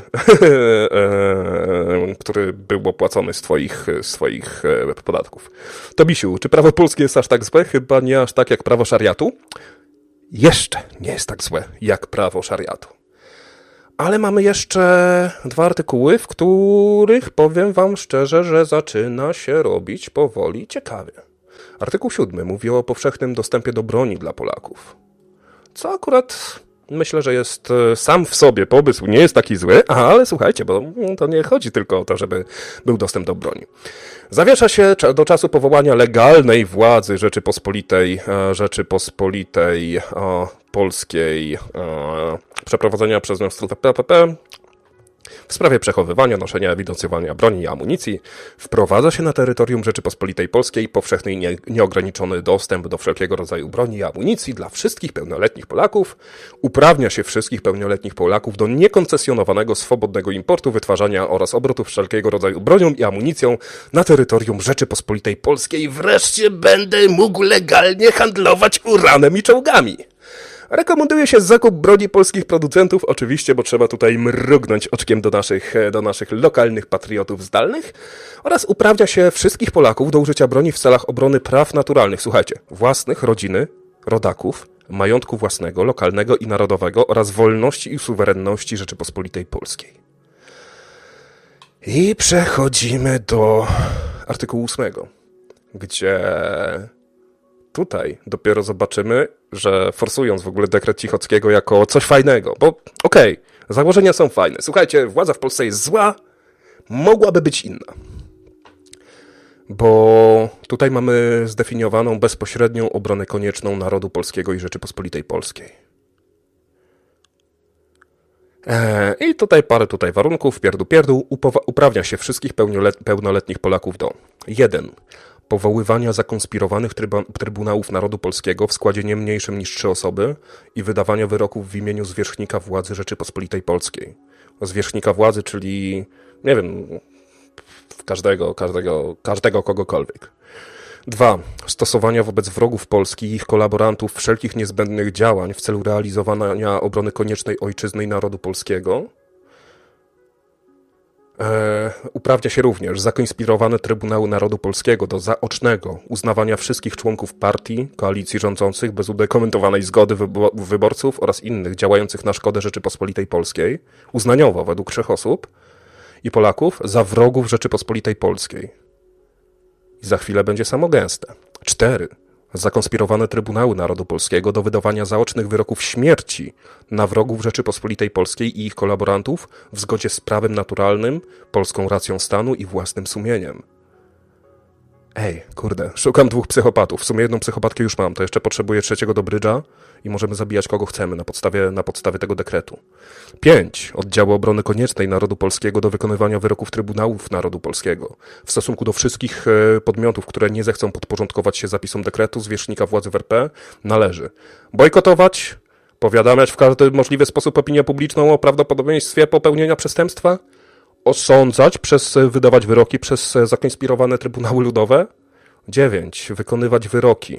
e, który był opłacony z twoich, z twoich e, podatków. Tobisiu, czy prawo polskie jest aż tak złe? Chyba nie aż tak jak prawo szariatu. Jeszcze nie jest tak złe jak prawo szariatu. Ale mamy jeszcze dwa artykuły, w których powiem wam szczerze, że zaczyna się robić powoli ciekawie. Artykuł siódmy mówi o powszechnym dostępie do broni dla Polaków. Co akurat myślę, że jest sam w sobie pomysł, nie jest taki zły, ale słuchajcie, bo to nie chodzi tylko o to, żeby był dostęp do broni. Zawiesza się do czasu powołania legalnej władzy Rzeczypospolitej, Rzeczypospolitej Polskiej, przeprowadzenia przez nią P P P w sprawie przechowywania, noszenia, ewidencjonowania broni i amunicji. Wprowadza się na terytorium Rzeczypospolitej Polskiej powszechny i nie, nieograniczony dostęp do wszelkiego rodzaju broni i amunicji dla wszystkich pełnoletnich Polaków. Uprawnia się wszystkich pełnoletnich Polaków do niekoncesjonowanego, swobodnego importu, wytwarzania oraz obrotu wszelkiego rodzaju bronią i amunicją na terytorium Rzeczypospolitej Polskiej. Wreszcie będę mógł legalnie handlować uranem i czołgami. Rekomenduje się zakup broni polskich producentów, oczywiście, bo trzeba tutaj mrugnąć oczkiem do naszych, do naszych lokalnych patriotów zdalnych, oraz uprawnia się wszystkich Polaków do użycia broni w celach obrony praw naturalnych, słuchajcie, własnych, rodziny, rodaków, majątku własnego, lokalnego i narodowego oraz wolności i suwerenności Rzeczypospolitej Polskiej. I przechodzimy do artykułu ósmego, gdzie tutaj dopiero zobaczymy, że forsując w ogóle dekret Cichockiego jako coś fajnego, bo okej, okay, założenia są fajne. Słuchajcie, władza w Polsce jest zła, mogłaby być inna. Bo tutaj mamy zdefiniowaną bezpośrednią obronę konieczną narodu polskiego i Rzeczypospolitej Polskiej. Eee, I tutaj parę tutaj warunków, pierdu pierdu, upowa- uprawnia się wszystkich pełnolet- pełnoletnich Polaków do jeden. Powoływania zakonspirowanych tryba- Trybunałów Narodu Polskiego w składzie nie mniejszym niż trzy osoby i wydawania wyroków w imieniu zwierzchnika władzy Rzeczypospolitej Polskiej. Zwierzchnika władzy, czyli, nie wiem, każdego, każdego, każdego kogokolwiek. Dwa. Stosowania wobec wrogów Polski i ich kolaborantów wszelkich niezbędnych działań w celu realizowania obrony koniecznej ojczyzny i narodu polskiego. E, uprawnia się również zakonspirowane Trybunały Narodu Polskiego do zaocznego uznawania wszystkich członków partii, koalicji rządzących bez udokumentowanej zgody wybo- wyborców oraz innych działających na szkodę Rzeczypospolitej Polskiej, uznaniowo według trzech osób i Polaków, za wrogów Rzeczypospolitej Polskiej. I za chwilę będzie samo gęste. Cztery. Zakonspirowane Trybunały Narodu Polskiego do wydawania zaocznych wyroków śmierci na wrogów Rzeczypospolitej Polskiej i ich kolaborantów w zgodzie z prawem naturalnym, polską racją stanu i własnym sumieniem. Ej, kurde, szukam dwóch psychopatów. W sumie jedną psychopatkę już mam, to jeszcze potrzebuję trzeciego do brydża i możemy zabijać kogo chcemy na podstawie, na podstawie tego dekretu. Pięć. Oddziały obrony koniecznej Narodu Polskiego do wykonywania wyroków Trybunałów Narodu Polskiego w stosunku do wszystkich podmiotów, które nie zechcą podporządkować się zapisom dekretu zwierzchnika władzy w R P, należy bojkotować, powiadamiać w każdy możliwy sposób opinię publiczną o prawdopodobieństwie popełnienia przestępstwa, osądzać przez, wydawać wyroki przez zakonspirowane Trybunały Ludowe. Dziewięć. Wykonywać wyroki.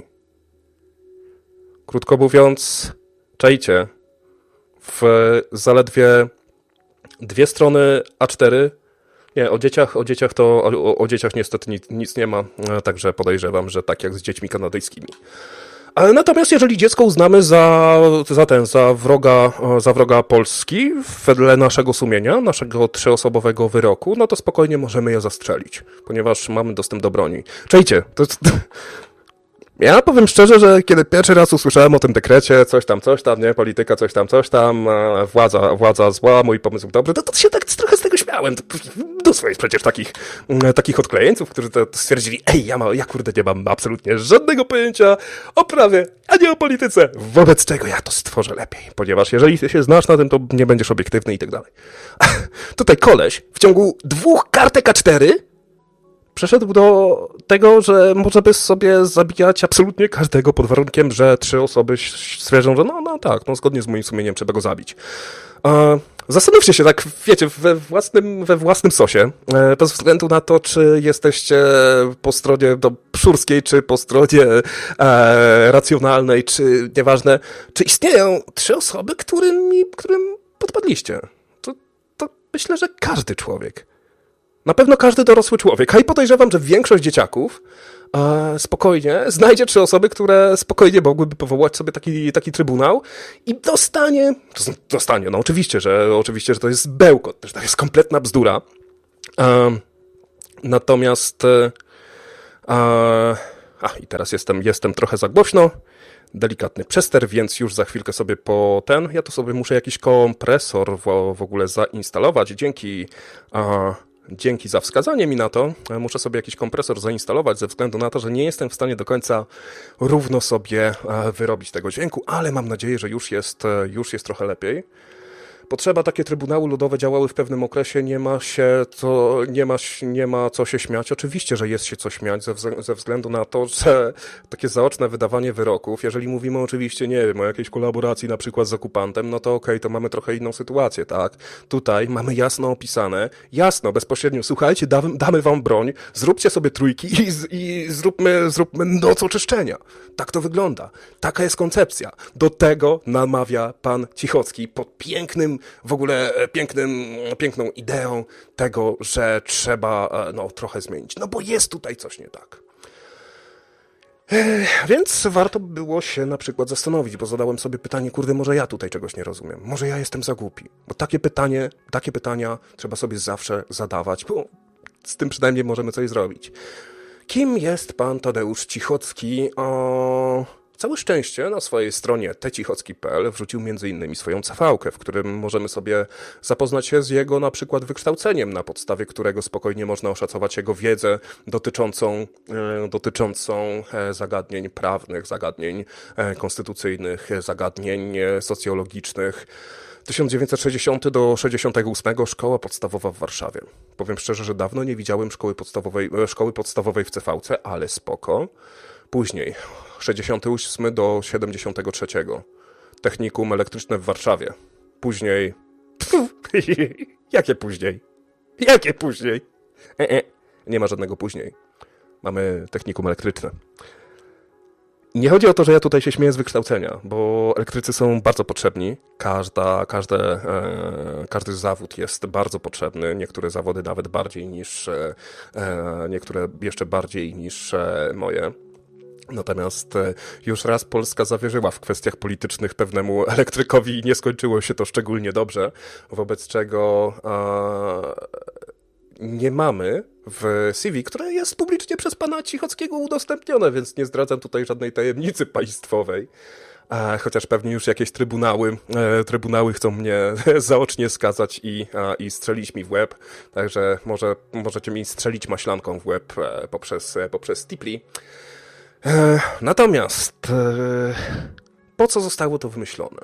Krótko mówiąc, czajcie, w zaledwie dwie strony A cztery, nie, o dzieciach, o dzieciach to, o, o dzieciach niestety nic, nic nie ma, także podejrzewam, że tak jak z dziećmi kanadyjskimi. Natomiast jeżeli dziecko uznamy za, za ten, za wroga, za wroga Polski, wedle naszego sumienia, naszego trzyosobowego wyroku, no to spokojnie możemy je zastrzelić, ponieważ mamy dostęp do broni. Czajcie, to jest... Ja powiem szczerze, że kiedy pierwszy raz usłyszałem o tym dekrecie, coś tam, coś tam, nie, polityka, coś tam, coś tam, władza, władza zła, mój pomysł dobry, to, to się tak trochę z tego śmiałem. Mnóstwo jest przecież takich, takich odklejeńców, którzy to stwierdzili, ej, ja, ma, ja kurde nie mam absolutnie żadnego pojęcia o prawie, ani o polityce, wobec czego ja to stworzę lepiej, ponieważ jeżeli się znasz na tym, to nie będziesz obiektywny i tak dalej. Tutaj koleś w ciągu dwóch kartek A cztery przeszedł do tego, że może by sobie zabijać absolutnie każdego pod warunkiem, że trzy osoby stwierdzą, że no, no tak, no zgodnie z moim sumieniem trzeba go zabić. Zastanówcie się tak, wiecie, we własnym, we własnym sosie, bez względu na to, czy jesteście po stronie do pszurskiej, czy po stronie e, racjonalnej, czy nieważne, czy istnieją trzy osoby, którym, którym podpadliście. To, to myślę, że każdy człowiek. Na pewno każdy dorosły człowiek, a i podejrzewam, że większość dzieciaków e, spokojnie znajdzie trzy osoby, które spokojnie mogłyby powołać sobie taki, taki trybunał i dostanie, dostanie, no oczywiście, że oczywiście, że to jest bełkot, że to jest kompletna bzdura. E, natomiast e, a i teraz jestem, jestem trochę za głośno, delikatny przester, więc już za chwilkę sobie po ten, ja to sobie muszę jakiś kompresor w, w ogóle zainstalować, dzięki a, Dzięki za wskazanie mi na to. Muszę sobie jakiś kompresor zainstalować ze względu na to, że nie jestem w stanie do końca równo sobie wyrobić tego dźwięku, ale mam nadzieję, że już jest, już jest trochę lepiej. Potrzeba, takie trybunały ludowe działały w pewnym okresie, nie ma się co, nie ma, nie ma co się śmiać. Oczywiście, że jest się co śmiać ze, ze względu na to, że takie zaoczne wydawanie wyroków, jeżeli mówimy oczywiście, nie wiem, o jakiejś kolaboracji na przykład z okupantem, no to okej, okay, to mamy trochę inną sytuację, tak? Tutaj mamy jasno opisane, jasno, bezpośrednio, słuchajcie, damy, damy wam broń, zróbcie sobie trójki i, i zróbmy, zróbmy noc oczyszczenia. Tak to wygląda. Taka jest koncepcja. Do tego namawia pan Cichocki pod pięknym w ogóle pięknym, piękną ideą tego, że trzeba no, trochę zmienić. No bo jest tutaj coś nie tak. Więc warto było się na przykład zastanowić, bo zadałem sobie pytanie, kurde, może ja tutaj czegoś nie rozumiem. Może ja jestem za głupi. Bo takie pytanie, takie pytania trzeba sobie zawsze zadawać, bo z tym przynajmniej możemy coś zrobić. Kim jest pan Tadeusz Cichocki? O... Całe szczęście na swojej stronie te cichocki kropka p l wrzucił między innymi swoją C V-kę, w którym możemy sobie zapoznać się z jego na przykład wykształceniem, na podstawie którego spokojnie można oszacować jego wiedzę dotyczącą, e, dotyczącą zagadnień prawnych, zagadnień konstytucyjnych, zagadnień socjologicznych. tysiąc dziewięćset sześćdziesiąty do sześćdziesiątego ósmego szkoła podstawowa w Warszawie. Powiem szczerze, że dawno nie widziałem szkoły podstawowej, szkoły podstawowej w C V-ce, ale spoko. Później, sześćdziesiąty ósmy do siedemdziesiątego trzeciego. Technikum elektryczne w Warszawie. Później... Pfu, jakie później? Jakie później? E, e. Nie ma żadnego później. Mamy technikum elektryczne. Nie chodzi o to, że ja tutaj się śmieję z wykształcenia, bo elektrycy są bardzo potrzebni. Każda, każde, e, każdy zawód jest bardzo potrzebny. Niektóre zawody nawet bardziej niż... E, niektóre jeszcze bardziej niż e, moje. Natomiast już raz Polska zawierzyła w kwestiach politycznych pewnemu elektrykowi i nie skończyło się to szczególnie dobrze, wobec czego e, nie mamy w C V, które jest publicznie przez pana Cichockiego udostępnione, więc nie zdradzam tutaj żadnej tajemnicy państwowej. E, chociaż pewnie już jakieś trybunały, e, trybunały chcą mnie zaocznie skazać i, a, i strzelić mi w łeb, także może możecie mi strzelić maślanką w łeb e, poprzez, e, poprzez Tipli. E, natomiast e, po co zostało to wymyślone?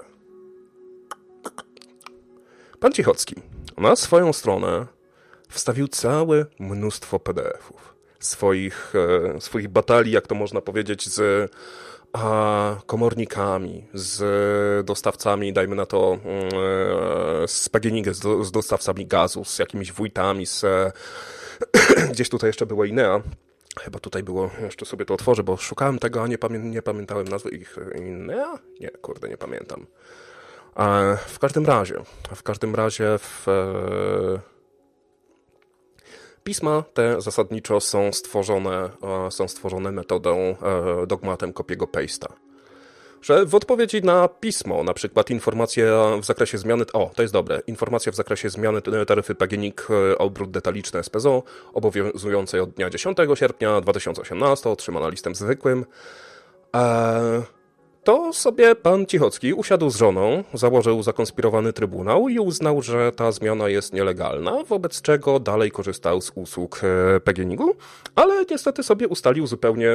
Pan Cichocki na swoją stronę wstawił całe mnóstwo P D F-ów, swoich, e, swoich batalii, jak to można powiedzieć, z a, komornikami, z dostawcami, dajmy na to, e, z P G N iG, z, do, z dostawcami gazu, z jakimiś wójtami, z e, gdzieś tutaj jeszcze było Inea. Chyba tutaj było, jeszcze sobie to otworzę, bo szukałem tego, a nie, pamię nie pamiętałem nazwy ich. Inea? Nie, kurde, nie pamiętam. A w każdym razie, w każdym razie w, e, pisma te zasadniczo są stworzone, e, są stworzone metodą, e, dogmatem copy'ego-paste'a. Że w odpowiedzi na pismo, na przykład informacja w zakresie zmiany, o, to jest dobre, informacja w zakresie zmiany taryfy P G N iG, obrót detaliczny S P Z O, obowiązującej od dnia dziesiątego sierpnia dwa tysiące osiemnastego, otrzymana listem zwykłym. Eee, to sobie pan Cichocki usiadł z żoną, założył zakonspirowany trybunał i uznał, że ta zmiana jest nielegalna, wobec czego dalej korzystał z usług P G N iG-u, ale niestety sobie ustalił zupełnie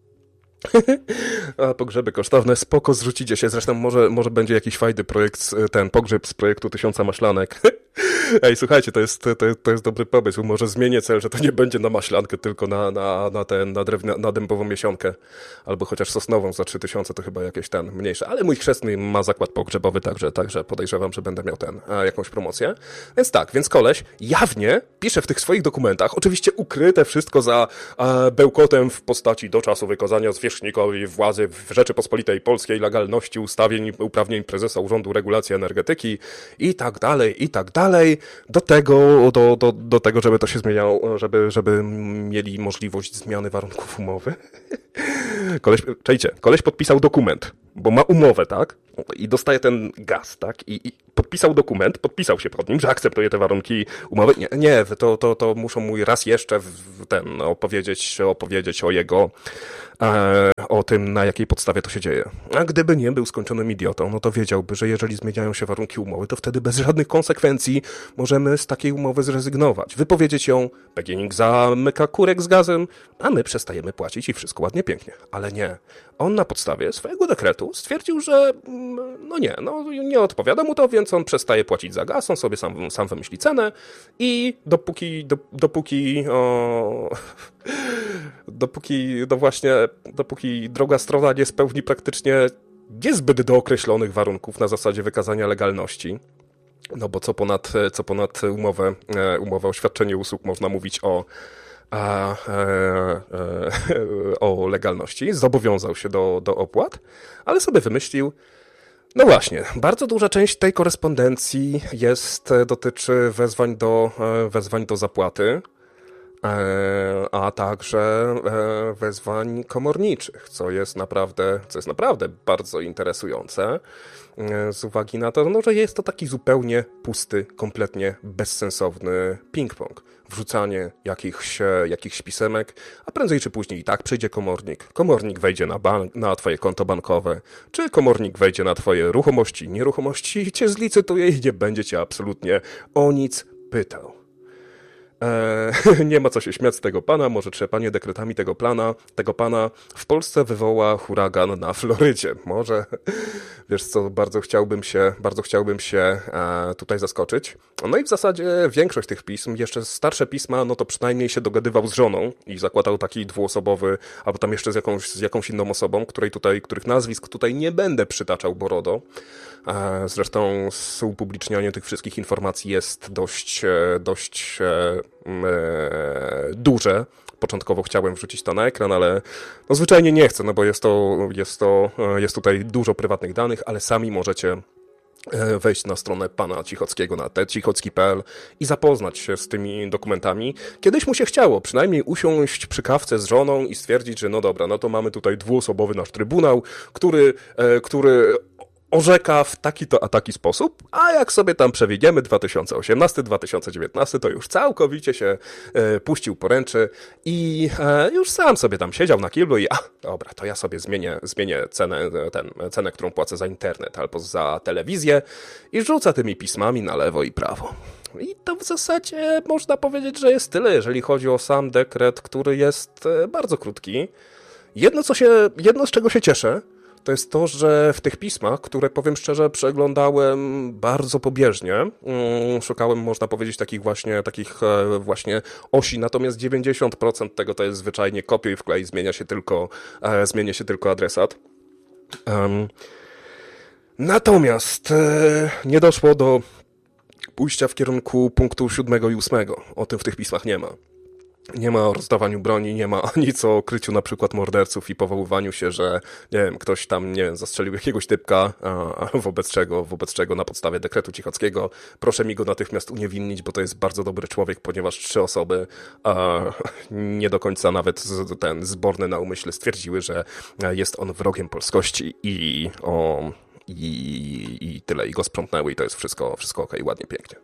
a pogrzeby kosztowne, spoko, zrzucicie się. Zresztą może, może będzie jakiś fajny projekt, ten pogrzeb z projektu Tysiąca Maślanek. Ej, słuchajcie, to jest, to, to jest dobry pomysł. Może zmienię cel, że to nie będzie na maślankę, tylko na, na, na, ten, na, drewnia, na dębową miesiątkę. Albo chociaż sosnową za trzy tysiące, to chyba jakieś ten mniejsze. Ale mój chrzestny ma zakład pogrzebowy, także, także podejrzewam, że będę miał ten, a, jakąś promocję. Więc tak, więc koleś jawnie pisze w tych swoich dokumentach, oczywiście ukryte wszystko za a, bełkotem w postaci do czasu wykazania zwierzchnikowi władzy w Rzeczypospolitej Polskiej, legalności ustawień, uprawnień prezesa Urzędu Regulacji Energetyki i tak dalej, i tak dalej, do tego, do, do, do tego, żeby to się zmieniało, żeby, żeby mieli możliwość zmiany warunków umowy. Koleś, czajcie, koleś podpisał dokument, bo ma umowę, tak? I dostaje ten gaz, tak? I, i podpisał dokument, podpisał się pod nim, że akceptuje te warunki umowy. Nie, nie to, to, to muszą mu raz jeszcze w ten opowiedzieć, opowiedzieć o jego, e, o tym, na jakiej podstawie to się dzieje. A gdyby nie był skończonym idiotą, no to wiedziałby, że jeżeli zmieniają się warunki umowy, to wtedy bez żadnych konsekwencji możemy z takiej umowy zrezygnować. Wypowiedzieć ją, P G N iks zamyka kurek z gazem, a my przestajemy płacić i wszystko ładnie, pięknie. Ale nie. On na podstawie swojego dekretu stwierdził, że no nie, no nie odpowiada mu to, więc on przestaje płacić za gaz, on sobie sam, sam wymyśli cenę i dopóki, do, dopóki, o, dopóki, no właśnie, dopóki druga strona nie spełni praktycznie niezbyt dookreślonych warunków na zasadzie wykazania legalności, no bo co ponad, co ponad umowę, umowę o świadczeniu usług można mówić o A, e, e, o legalności, zobowiązał się do, do opłat, ale sobie wymyślił, no właśnie, bardzo duża część tej korespondencji jest, dotyczy wezwań do, wezwań do zapłaty, a także wezwań komorniczych, co jest naprawdę, co jest naprawdę bardzo interesujące z uwagi na to, no, że jest to taki zupełnie pusty, kompletnie bezsensowny ping-pong. Wrzucanie jakichś, jakichś pisemek, a prędzej czy później i tak przyjdzie komornik. Komornik wejdzie na, bank, na twoje konto bankowe, czy komornik wejdzie na twoje ruchomości, nieruchomości i cię zlicytuje i nie będzie cię absolutnie o nic pytał. Eee, nie ma co się śmiać z tego pana, może trzepanie dekretami tego plana, tego pana w Polsce wywoła huragan na Florydzie. Może, wiesz co, bardzo chciałbym się, bardzo chciałbym się e, tutaj zaskoczyć. No i w zasadzie większość tych pism, jeszcze starsze pisma, no to przynajmniej się dogadywał z żoną i zakładał taki dwuosobowy, albo tam jeszcze z jakąś, z jakąś inną osobą, której tutaj, których nazwisk tutaj nie będę przytaczał, bo RODO. E, zresztą upublicznianie tych wszystkich informacji jest dość, dość e, duże. Początkowo chciałem wrzucić to na ekran, ale no zwyczajnie nie chcę, no bo jest to, jest to, jest tutaj dużo prywatnych danych, ale sami możecie wejść na stronę pana Cichockiego na t cichocki kropka p l i zapoznać się z tymi dokumentami. Kiedyś mu się chciało przynajmniej usiąść przy kawce z żoną i stwierdzić, że no dobra, no to mamy tutaj dwuosobowy nasz trybunał, który, który orzeka w taki to a taki sposób, a jak sobie tam przewidziemy dwa tysiące osiemnasty dwa tysiące dziewiętnasty, to już całkowicie się e, puścił poręczy i e, już sam sobie tam siedział na kiblu i a, dobra, to ja sobie zmienię, zmienię cenę, ten, cenę, którą płacę za internet albo za telewizję i rzuca tymi pismami na lewo i prawo. I to w zasadzie można powiedzieć, że jest tyle, jeżeli chodzi o sam dekret, który jest bardzo krótki. Jedno, co się, jedno z czego się cieszę, to jest to, że w tych pismach, które powiem szczerze przeglądałem bardzo pobieżnie, szukałem, można powiedzieć, takich właśnie, takich właśnie osi, natomiast dziewięćdziesiąt procent tego to jest zwyczajnie kopiuj wklej, zmienia się tylko, zmienia się tylko adresat. Um, natomiast nie doszło do pójścia w kierunku punktu siódmego i ósmego. O tym w tych pismach nie ma. Nie ma o rozdawaniu broni, nie ma nic o kryciu na przykład morderców i powoływaniu się, że nie wiem, ktoś tam, nie wiem, zastrzelił jakiegoś typka, a wobec czego, wobec czego na podstawie dekretu Cichockiego proszę mi go natychmiast uniewinnić, bo to jest bardzo dobry człowiek, ponieważ trzy osoby a, nie do końca nawet ten zborne na umyśle stwierdziły, że jest on wrogiem polskości i o, i, i tyle, i go sprzątnęły i to jest wszystko, wszystko okej, ładnie, pięknie.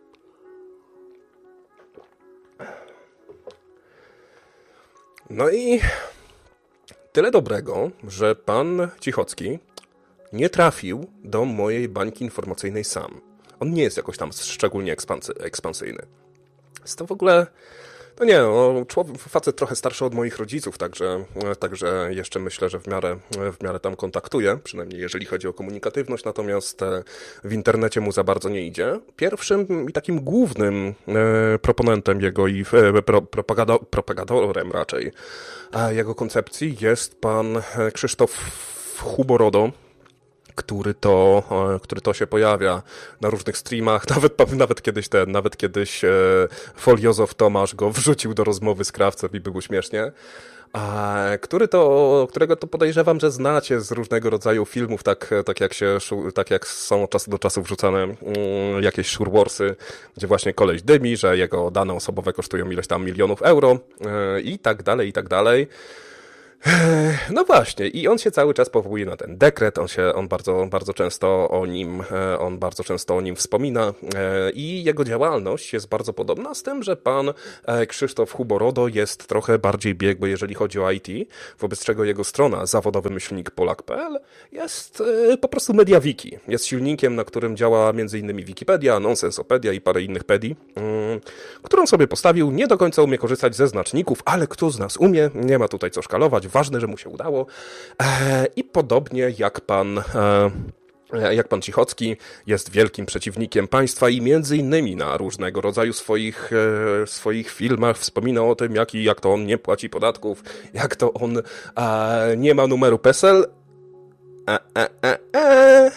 No i tyle dobrego, że pan Cichocki nie trafił do mojej bańki informacyjnej sam. On nie jest jakoś tam szczególnie ekspansy, ekspansyjny. Jest to w ogóle, No nie, no, człowiek, facet trochę starszy od moich rodziców, także, także jeszcze myślę, że w miarę, w miarę tam kontaktuje, przynajmniej jeżeli chodzi o komunikatywność, natomiast w internecie mu za bardzo nie idzie. Pierwszym i takim głównym proponentem jego i pro, propagado, propagadorem raczej jego koncepcji jest pan Krzysztof Huborodo, który to, który to się pojawia na różnych streamach, nawet, nawet kiedyś ten, nawet kiedyś e, Foliozow Tomasz go wrzucił do rozmowy z Krawcem i było śmiesznie. A który to, którego to podejrzewam, że znacie z różnego rodzaju filmów, tak, tak, jak, się, tak jak są od czasu do czasu wrzucane um, jakieś Shurewarsy, gdzie właśnie koleś dymi, że jego dane osobowe kosztują ileś tam milionów euro e, i tak dalej, i tak dalej. No właśnie, i on się cały czas powołuje na ten dekret, on się, on bardzo, bardzo często o nim, on bardzo często o nim wspomina i jego działalność jest bardzo podobna z tym, że pan Krzysztof Huborodo jest trochę bardziej biegły, jeżeli chodzi o I T, wobec czego jego strona zawodowy myślnik polak kropka p l jest po prostu MediaWiki. Jest silnikiem, na którym działa między innymi Wikipedia, Nonsensopedia i parę innych pedii, którą sobie postawił, nie do końca umie korzystać ze znaczników, ale kto z nas umie, nie ma tutaj co szkalować. Ważne, że mu się udało. I podobnie jak pan, jak pan Cichocki jest wielkim przeciwnikiem państwa i między innymi na różnego rodzaju swoich, swoich filmach wspominał o tym, jak, jak to on nie płaci podatków, jak to on nie ma numeru P E S E L. E, e, e, e.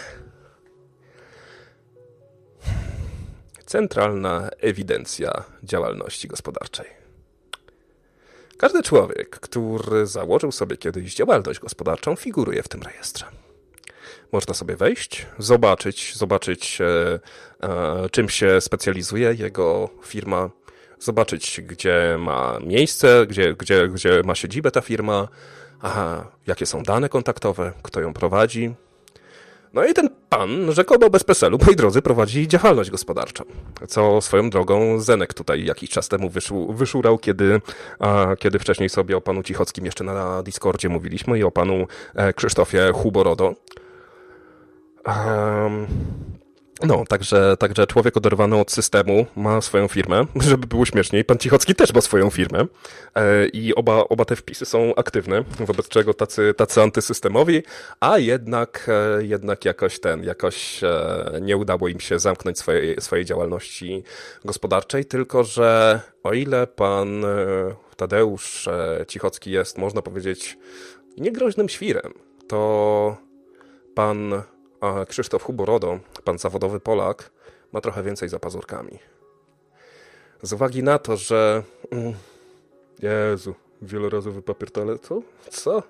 Centralna ewidencja działalności gospodarczej. Każdy człowiek, który założył sobie kiedyś działalność gospodarczą, figuruje w tym rejestrze. Można sobie wejść, zobaczyć, zobaczyć e, e, czym się specjalizuje jego firma, zobaczyć gdzie ma miejsce, gdzie, gdzie, gdzie ma siedzibę ta firma, aha, jakie są dane kontaktowe, kto ją prowadzi. No i ten pan rzekomo bez P E S E L-u, moi drodzy, prowadzi działalność gospodarczą. Co swoją drogą Zenek tutaj jakiś czas temu wyszu, wyszurał, kiedy, a, kiedy wcześniej sobie o panu Cichockim jeszcze na Discordzie mówiliśmy i o panu e, Krzysztofie Huborodo. Um, no, także, także człowiek oderwany od systemu ma swoją firmę, żeby było śmieszniej. Pan Cichocki też ma swoją firmę e, i oba, oba te wpisy są aktywne, wobec czego tacy, tacy antysystemowi, a jednak, e, jednak jakoś ten, jakoś e, nie udało im się zamknąć swojej, swojej działalności gospodarczej, tylko że o ile pan e, Tadeusz e, Cichocki jest, można powiedzieć, niegroźnym świrem, to pan a Krzysztof Huborodo, pan zawodowy Polak, ma trochę więcej za pazurkami. Z uwagi na to, że... Jezu, wielorazowy papier toaletowy, co? Co?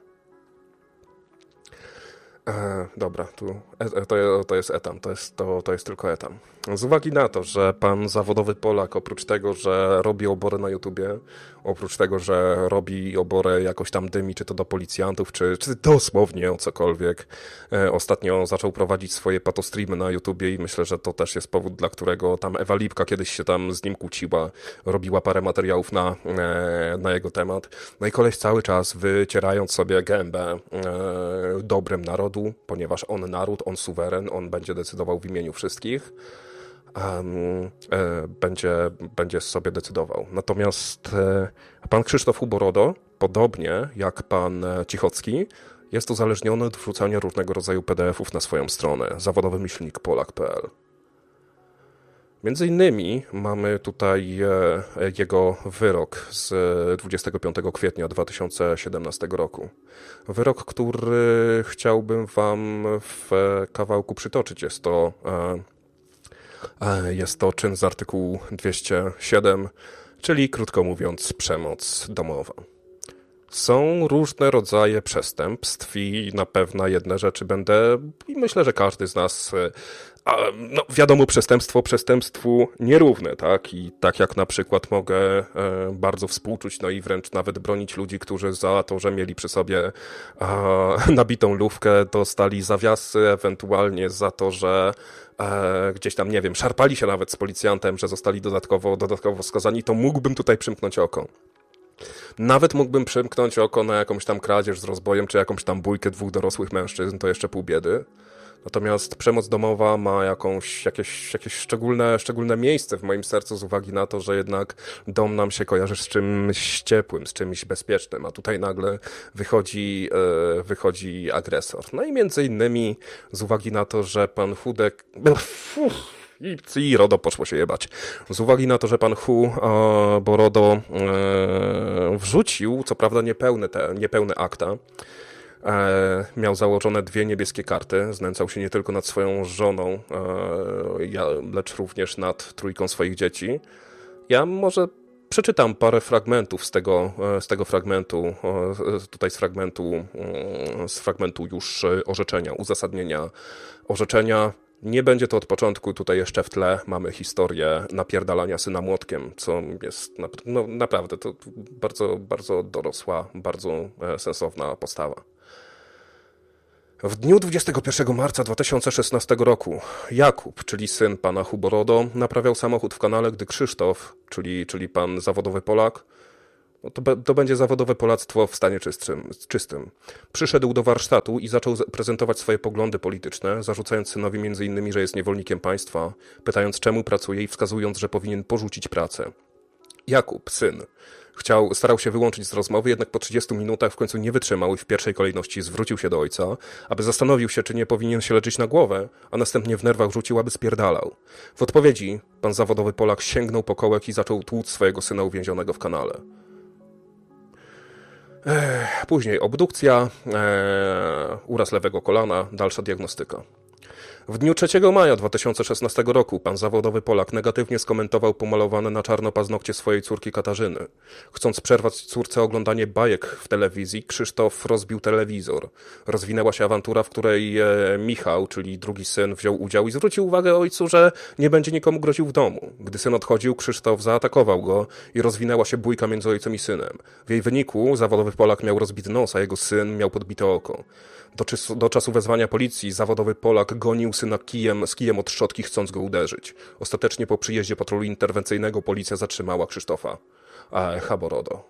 E, dobra, tu e, to, to jest etam, to jest, to, to jest tylko etam. Z uwagi na to, że pan zawodowy Polak, oprócz tego, że robi obory na YouTubie, oprócz tego, że robi oborę jakoś tam dymi, czy to do policjantów, czy, czy dosłownie o cokolwiek, e, ostatnio zaczął prowadzić swoje patostreamy na YouTubie i myślę, że to też jest powód, dla którego tam Ewa Lipka kiedyś się tam z nim kłóciła, robiła parę materiałów na, e, na jego temat. No i koleś cały czas wycierając sobie gębę e, dobrem narodu, ponieważ on naród, on suweren, on będzie decydował w imieniu wszystkich. Um, e, będzie, będzie sobie decydował. Natomiast e, pan Krzysztof Huborodo, podobnie jak pan Cichocki, jest uzależniony od wrzucania różnego rodzaju P D F-ów na swoją stronę, zawodowy myślnik polak kropka p l. Między innymi mamy tutaj e, jego wyrok z dwudziestego piątego kwietnia dwa tysiące siedemnastego roku. Wyrok, który chciałbym wam w kawałku przytoczyć. Jest to e, Jest to czyn z artykułu dwieście siedem, czyli krótko mówiąc przemoc domowa. Są różne rodzaje przestępstw i na pewno jedne rzeczy będę, i myślę, że każdy z nas, a, no wiadomo, przestępstwo przestępstwu nierówne, tak? I tak jak na przykład mogę e, bardzo współczuć, no i wręcz nawet bronić ludzi, którzy za to, że mieli przy sobie e, nabitą lufkę, dostali zawiasy, ewentualnie za to, że e, gdzieś tam, nie wiem, szarpali się nawet z policjantem, że zostali dodatkowo, dodatkowo skazani, to mógłbym tutaj przymknąć oko. Nawet mógłbym przymknąć oko na jakąś tam kradzież z rozbojem, czy jakąś tam bójkę dwóch dorosłych mężczyzn, to jeszcze pół biedy. Natomiast przemoc domowa ma jakąś, jakieś, jakieś szczególne, szczególne miejsce w moim sercu z uwagi na to, że jednak dom nam się kojarzy z czymś ciepłym, z czymś bezpiecznym, a tutaj nagle wychodzi, e, wychodzi agresor. No i między innymi z uwagi na to, że pan Hudek... I, I RODO poszło się jebać. Z uwagi na to, że pan Hu e, Borodo e, wrzucił, co prawda niepełne, te, niepełne akta, e, miał założone dwie niebieskie karty, znęcał się nie tylko nad swoją żoną, e, ja, lecz również nad trójką swoich dzieci. Ja może przeczytam parę fragmentów z tego, z tego fragmentu, e, tutaj z fragmentu, e, z fragmentu już orzeczenia, uzasadnienia orzeczenia. Nie będzie to od początku, tutaj jeszcze w tle mamy historię napierdalania syna młotkiem, co jest no, naprawdę to bardzo, bardzo dorosła, bardzo sensowna postawa. W dniu dwudziestego pierwszego marca dwa tysiące szesnastego roku Jakub, czyli syn pana Huborodo, naprawiał samochód w kanale, gdy Krzysztof, czyli, czyli pan zawodowy Polak, no to, to będzie zawodowe polactwo w stanie czystym, czystym. Przyszedł do warsztatu i zaczął prezentować swoje poglądy polityczne, zarzucając synowi między innymi, że jest niewolnikiem państwa, pytając czemu pracuje i wskazując, że powinien porzucić pracę. Jakub, syn, chciał, starał się wyłączyć z rozmowy, jednak po trzydziestu minutach w końcu nie wytrzymał i w pierwszej kolejności zwrócił się do ojca, aby zastanowił się, czy nie powinien się leczyć na głowę, a następnie w nerwach rzucił, aby spierdalał. W odpowiedzi pan zawodowy Polak sięgnął po kołek i zaczął tłuc swojego syna uwięzionego w kanale. Później obdukcja, e, uraz lewego kolana, dalsza diagnostyka. W dniu trzeciego maja dwa tysiące szesnastego roku pan zawodowy Polak negatywnie skomentował pomalowane na czarno paznokcie swojej córki Katarzyny. Chcąc przerwać córce oglądanie bajek w telewizji, Krzysztof rozbił telewizor. Rozwinęła się awantura, w której e, Michał, czyli drugi syn, wziął udział i zwrócił uwagę ojcu, że nie będzie nikomu groził w domu. Gdy syn odchodził, Krzysztof zaatakował go i rozwinęła się bójka między ojcem i synem. W jej wyniku zawodowy Polak miał rozbity nos, a jego syn miał podbite oko. Do, czysu, do czasu wezwania policji zawodowy Polak gonił syna kijem, z kijem od szczotki, chcąc go uderzyć. Ostatecznie po przyjeździe patrolu interwencyjnego policja zatrzymała Krzysztofa H. Borodo.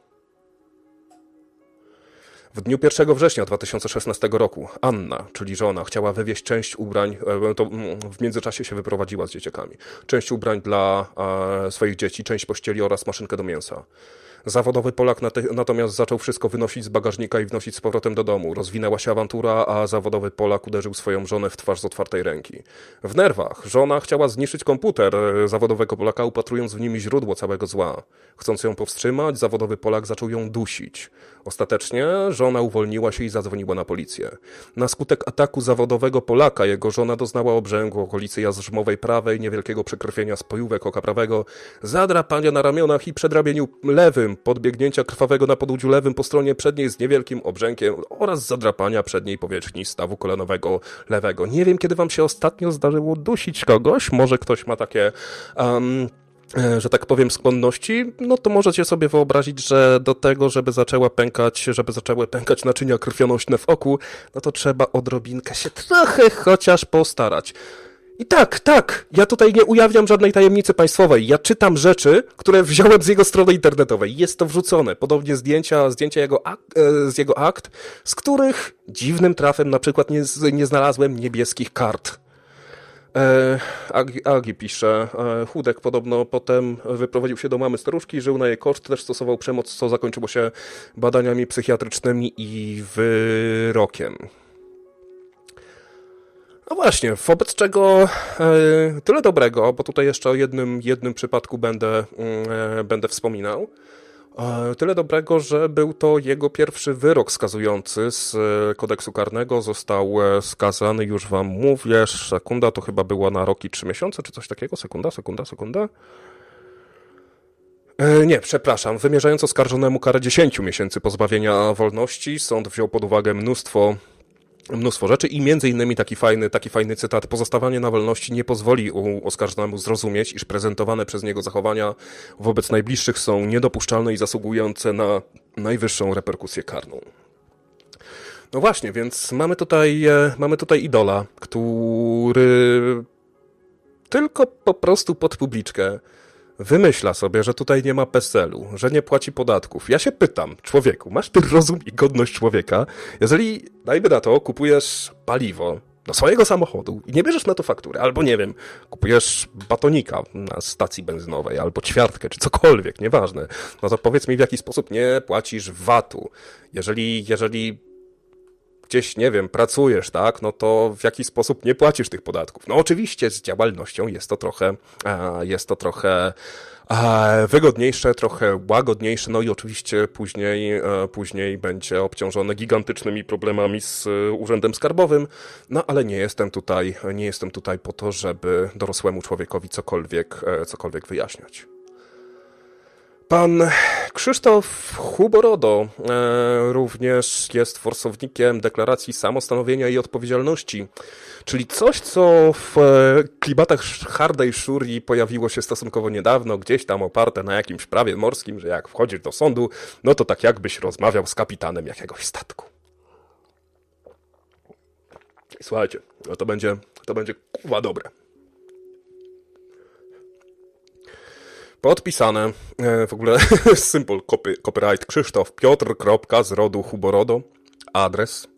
W dniu pierwszego września dwa tysiące szesnastego roku Anna, czyli żona, chciała wywieźć część ubrań, to w międzyczasie się wyprowadziła z dzieciakami, część ubrań dla e, swoich dzieci, część pościeli oraz maszynkę do mięsa. Zawodowy Polak natomiast zaczął wszystko wynosić z bagażnika i wnosić z powrotem do domu. Rozwinęła się awantura, a zawodowy Polak uderzył swoją żonę w twarz z otwartej ręki. W nerwach żona chciała zniszczyć komputer zawodowego Polaka, upatrując w nim źródło całego zła. Chcąc ją powstrzymać, zawodowy Polak zaczął ją dusić. Ostatecznie żona uwolniła się i zadzwoniła na policję. Na skutek ataku zawodowego Polaka jego żona doznała obrzęku w okolicy jarzmowej prawej, niewielkiego przekrwienia spojówek oka prawego, zadrapania na ramionach i przedramieniu lewym, podbiegnięcia krwawego na podłudziu lewym po stronie przedniej z niewielkim obrzękiem oraz zadrapania przedniej powierzchni stawu kolanowego lewego. Nie wiem, kiedy wam się ostatnio zdarzyło dusić kogoś, może ktoś ma takie... Um, że tak powiem, skłonności, no to możecie sobie wyobrazić, że do tego, żeby zaczęła pękać, żeby zaczęły pękać naczynia krwionośne w oku, no to trzeba odrobinkę się trochę chociaż postarać. I tak, tak, ja tutaj nie ujawniam żadnej tajemnicy państwowej. Ja czytam rzeczy, które wziąłem z jego strony internetowej. Jest to wrzucone. Podobnie zdjęcia, zdjęcia jego ak- z jego akt, z których dziwnym trafem na przykład nie, nie znalazłem niebieskich kart. E, Agi, Agi pisze, e, Hudek podobno potem wyprowadził się do mamy staruszki, żył na jej koszt, też stosował przemoc, co zakończyło się badaniami psychiatrycznymi i wyrokiem. No właśnie, wobec czego e, tyle dobrego, bo tutaj jeszcze o jednym, jednym przypadku będę, e, będę wspominał. E, tyle dobrego, że był to jego pierwszy wyrok skazujący z kodeksu karnego. Został skazany, już wam mówię, sekunda, to chyba była na rok i trzy miesiące, czy coś takiego. Sekunda, sekunda, sekunda. E, nie, przepraszam. Wymierzając oskarżonemu karę dziesięciu miesięcy pozbawienia wolności, sąd wziął pod uwagę mnóstwo Mnóstwo rzeczy i między innymi taki fajny, taki fajny cytat. Pozostawanie na wolności nie pozwoli oskarżonemu zrozumieć, iż prezentowane przez niego zachowania wobec najbliższych są niedopuszczalne i zasługujące na najwyższą reperkusję karną. No właśnie, więc mamy tutaj, mamy tutaj idola, który tylko po prostu pod publiczkę wymyśla sobie, że tutaj nie ma PESEL-u, że nie płaci podatków. Ja się pytam, człowieku, masz ty rozum i godność człowieka? Jeżeli, dajmy na to, kupujesz paliwo do swojego samochodu i nie bierzesz na to faktury, albo nie wiem, kupujesz batonika na stacji benzynowej, albo ćwiartkę, czy cokolwiek, nieważne, no to powiedz mi, w jaki sposób nie płacisz vatu. Jeżeli, jeżeli gdzieś, nie wiem, pracujesz, tak, no to w jaki sposób nie płacisz tych podatków. No oczywiście z działalnością jest to trochę, jest to trochę wygodniejsze, trochę łagodniejsze, no i oczywiście później, później będzie obciążone gigantycznymi problemami z Urzędem Skarbowym, no ale nie jestem tutaj, nie jestem tutaj po to, żeby dorosłemu człowiekowi cokolwiek, cokolwiek wyjaśniać. Pan Krzysztof Huborodo e, również jest forsownikiem deklaracji samostanowienia i odpowiedzialności, czyli coś, co w e, klimatach hardej szuri pojawiło się stosunkowo niedawno, gdzieś tam oparte na jakimś prawie morskim, że jak wchodzisz do sądu, no to tak jakbyś rozmawiał z kapitanem jakiegoś statku. I słuchajcie, no to będzie, to będzie kurwa dobre. Podpisane, w ogóle symbol copy, copyright Krzysztof Piotr, kropka, z rodu Huborodo, adres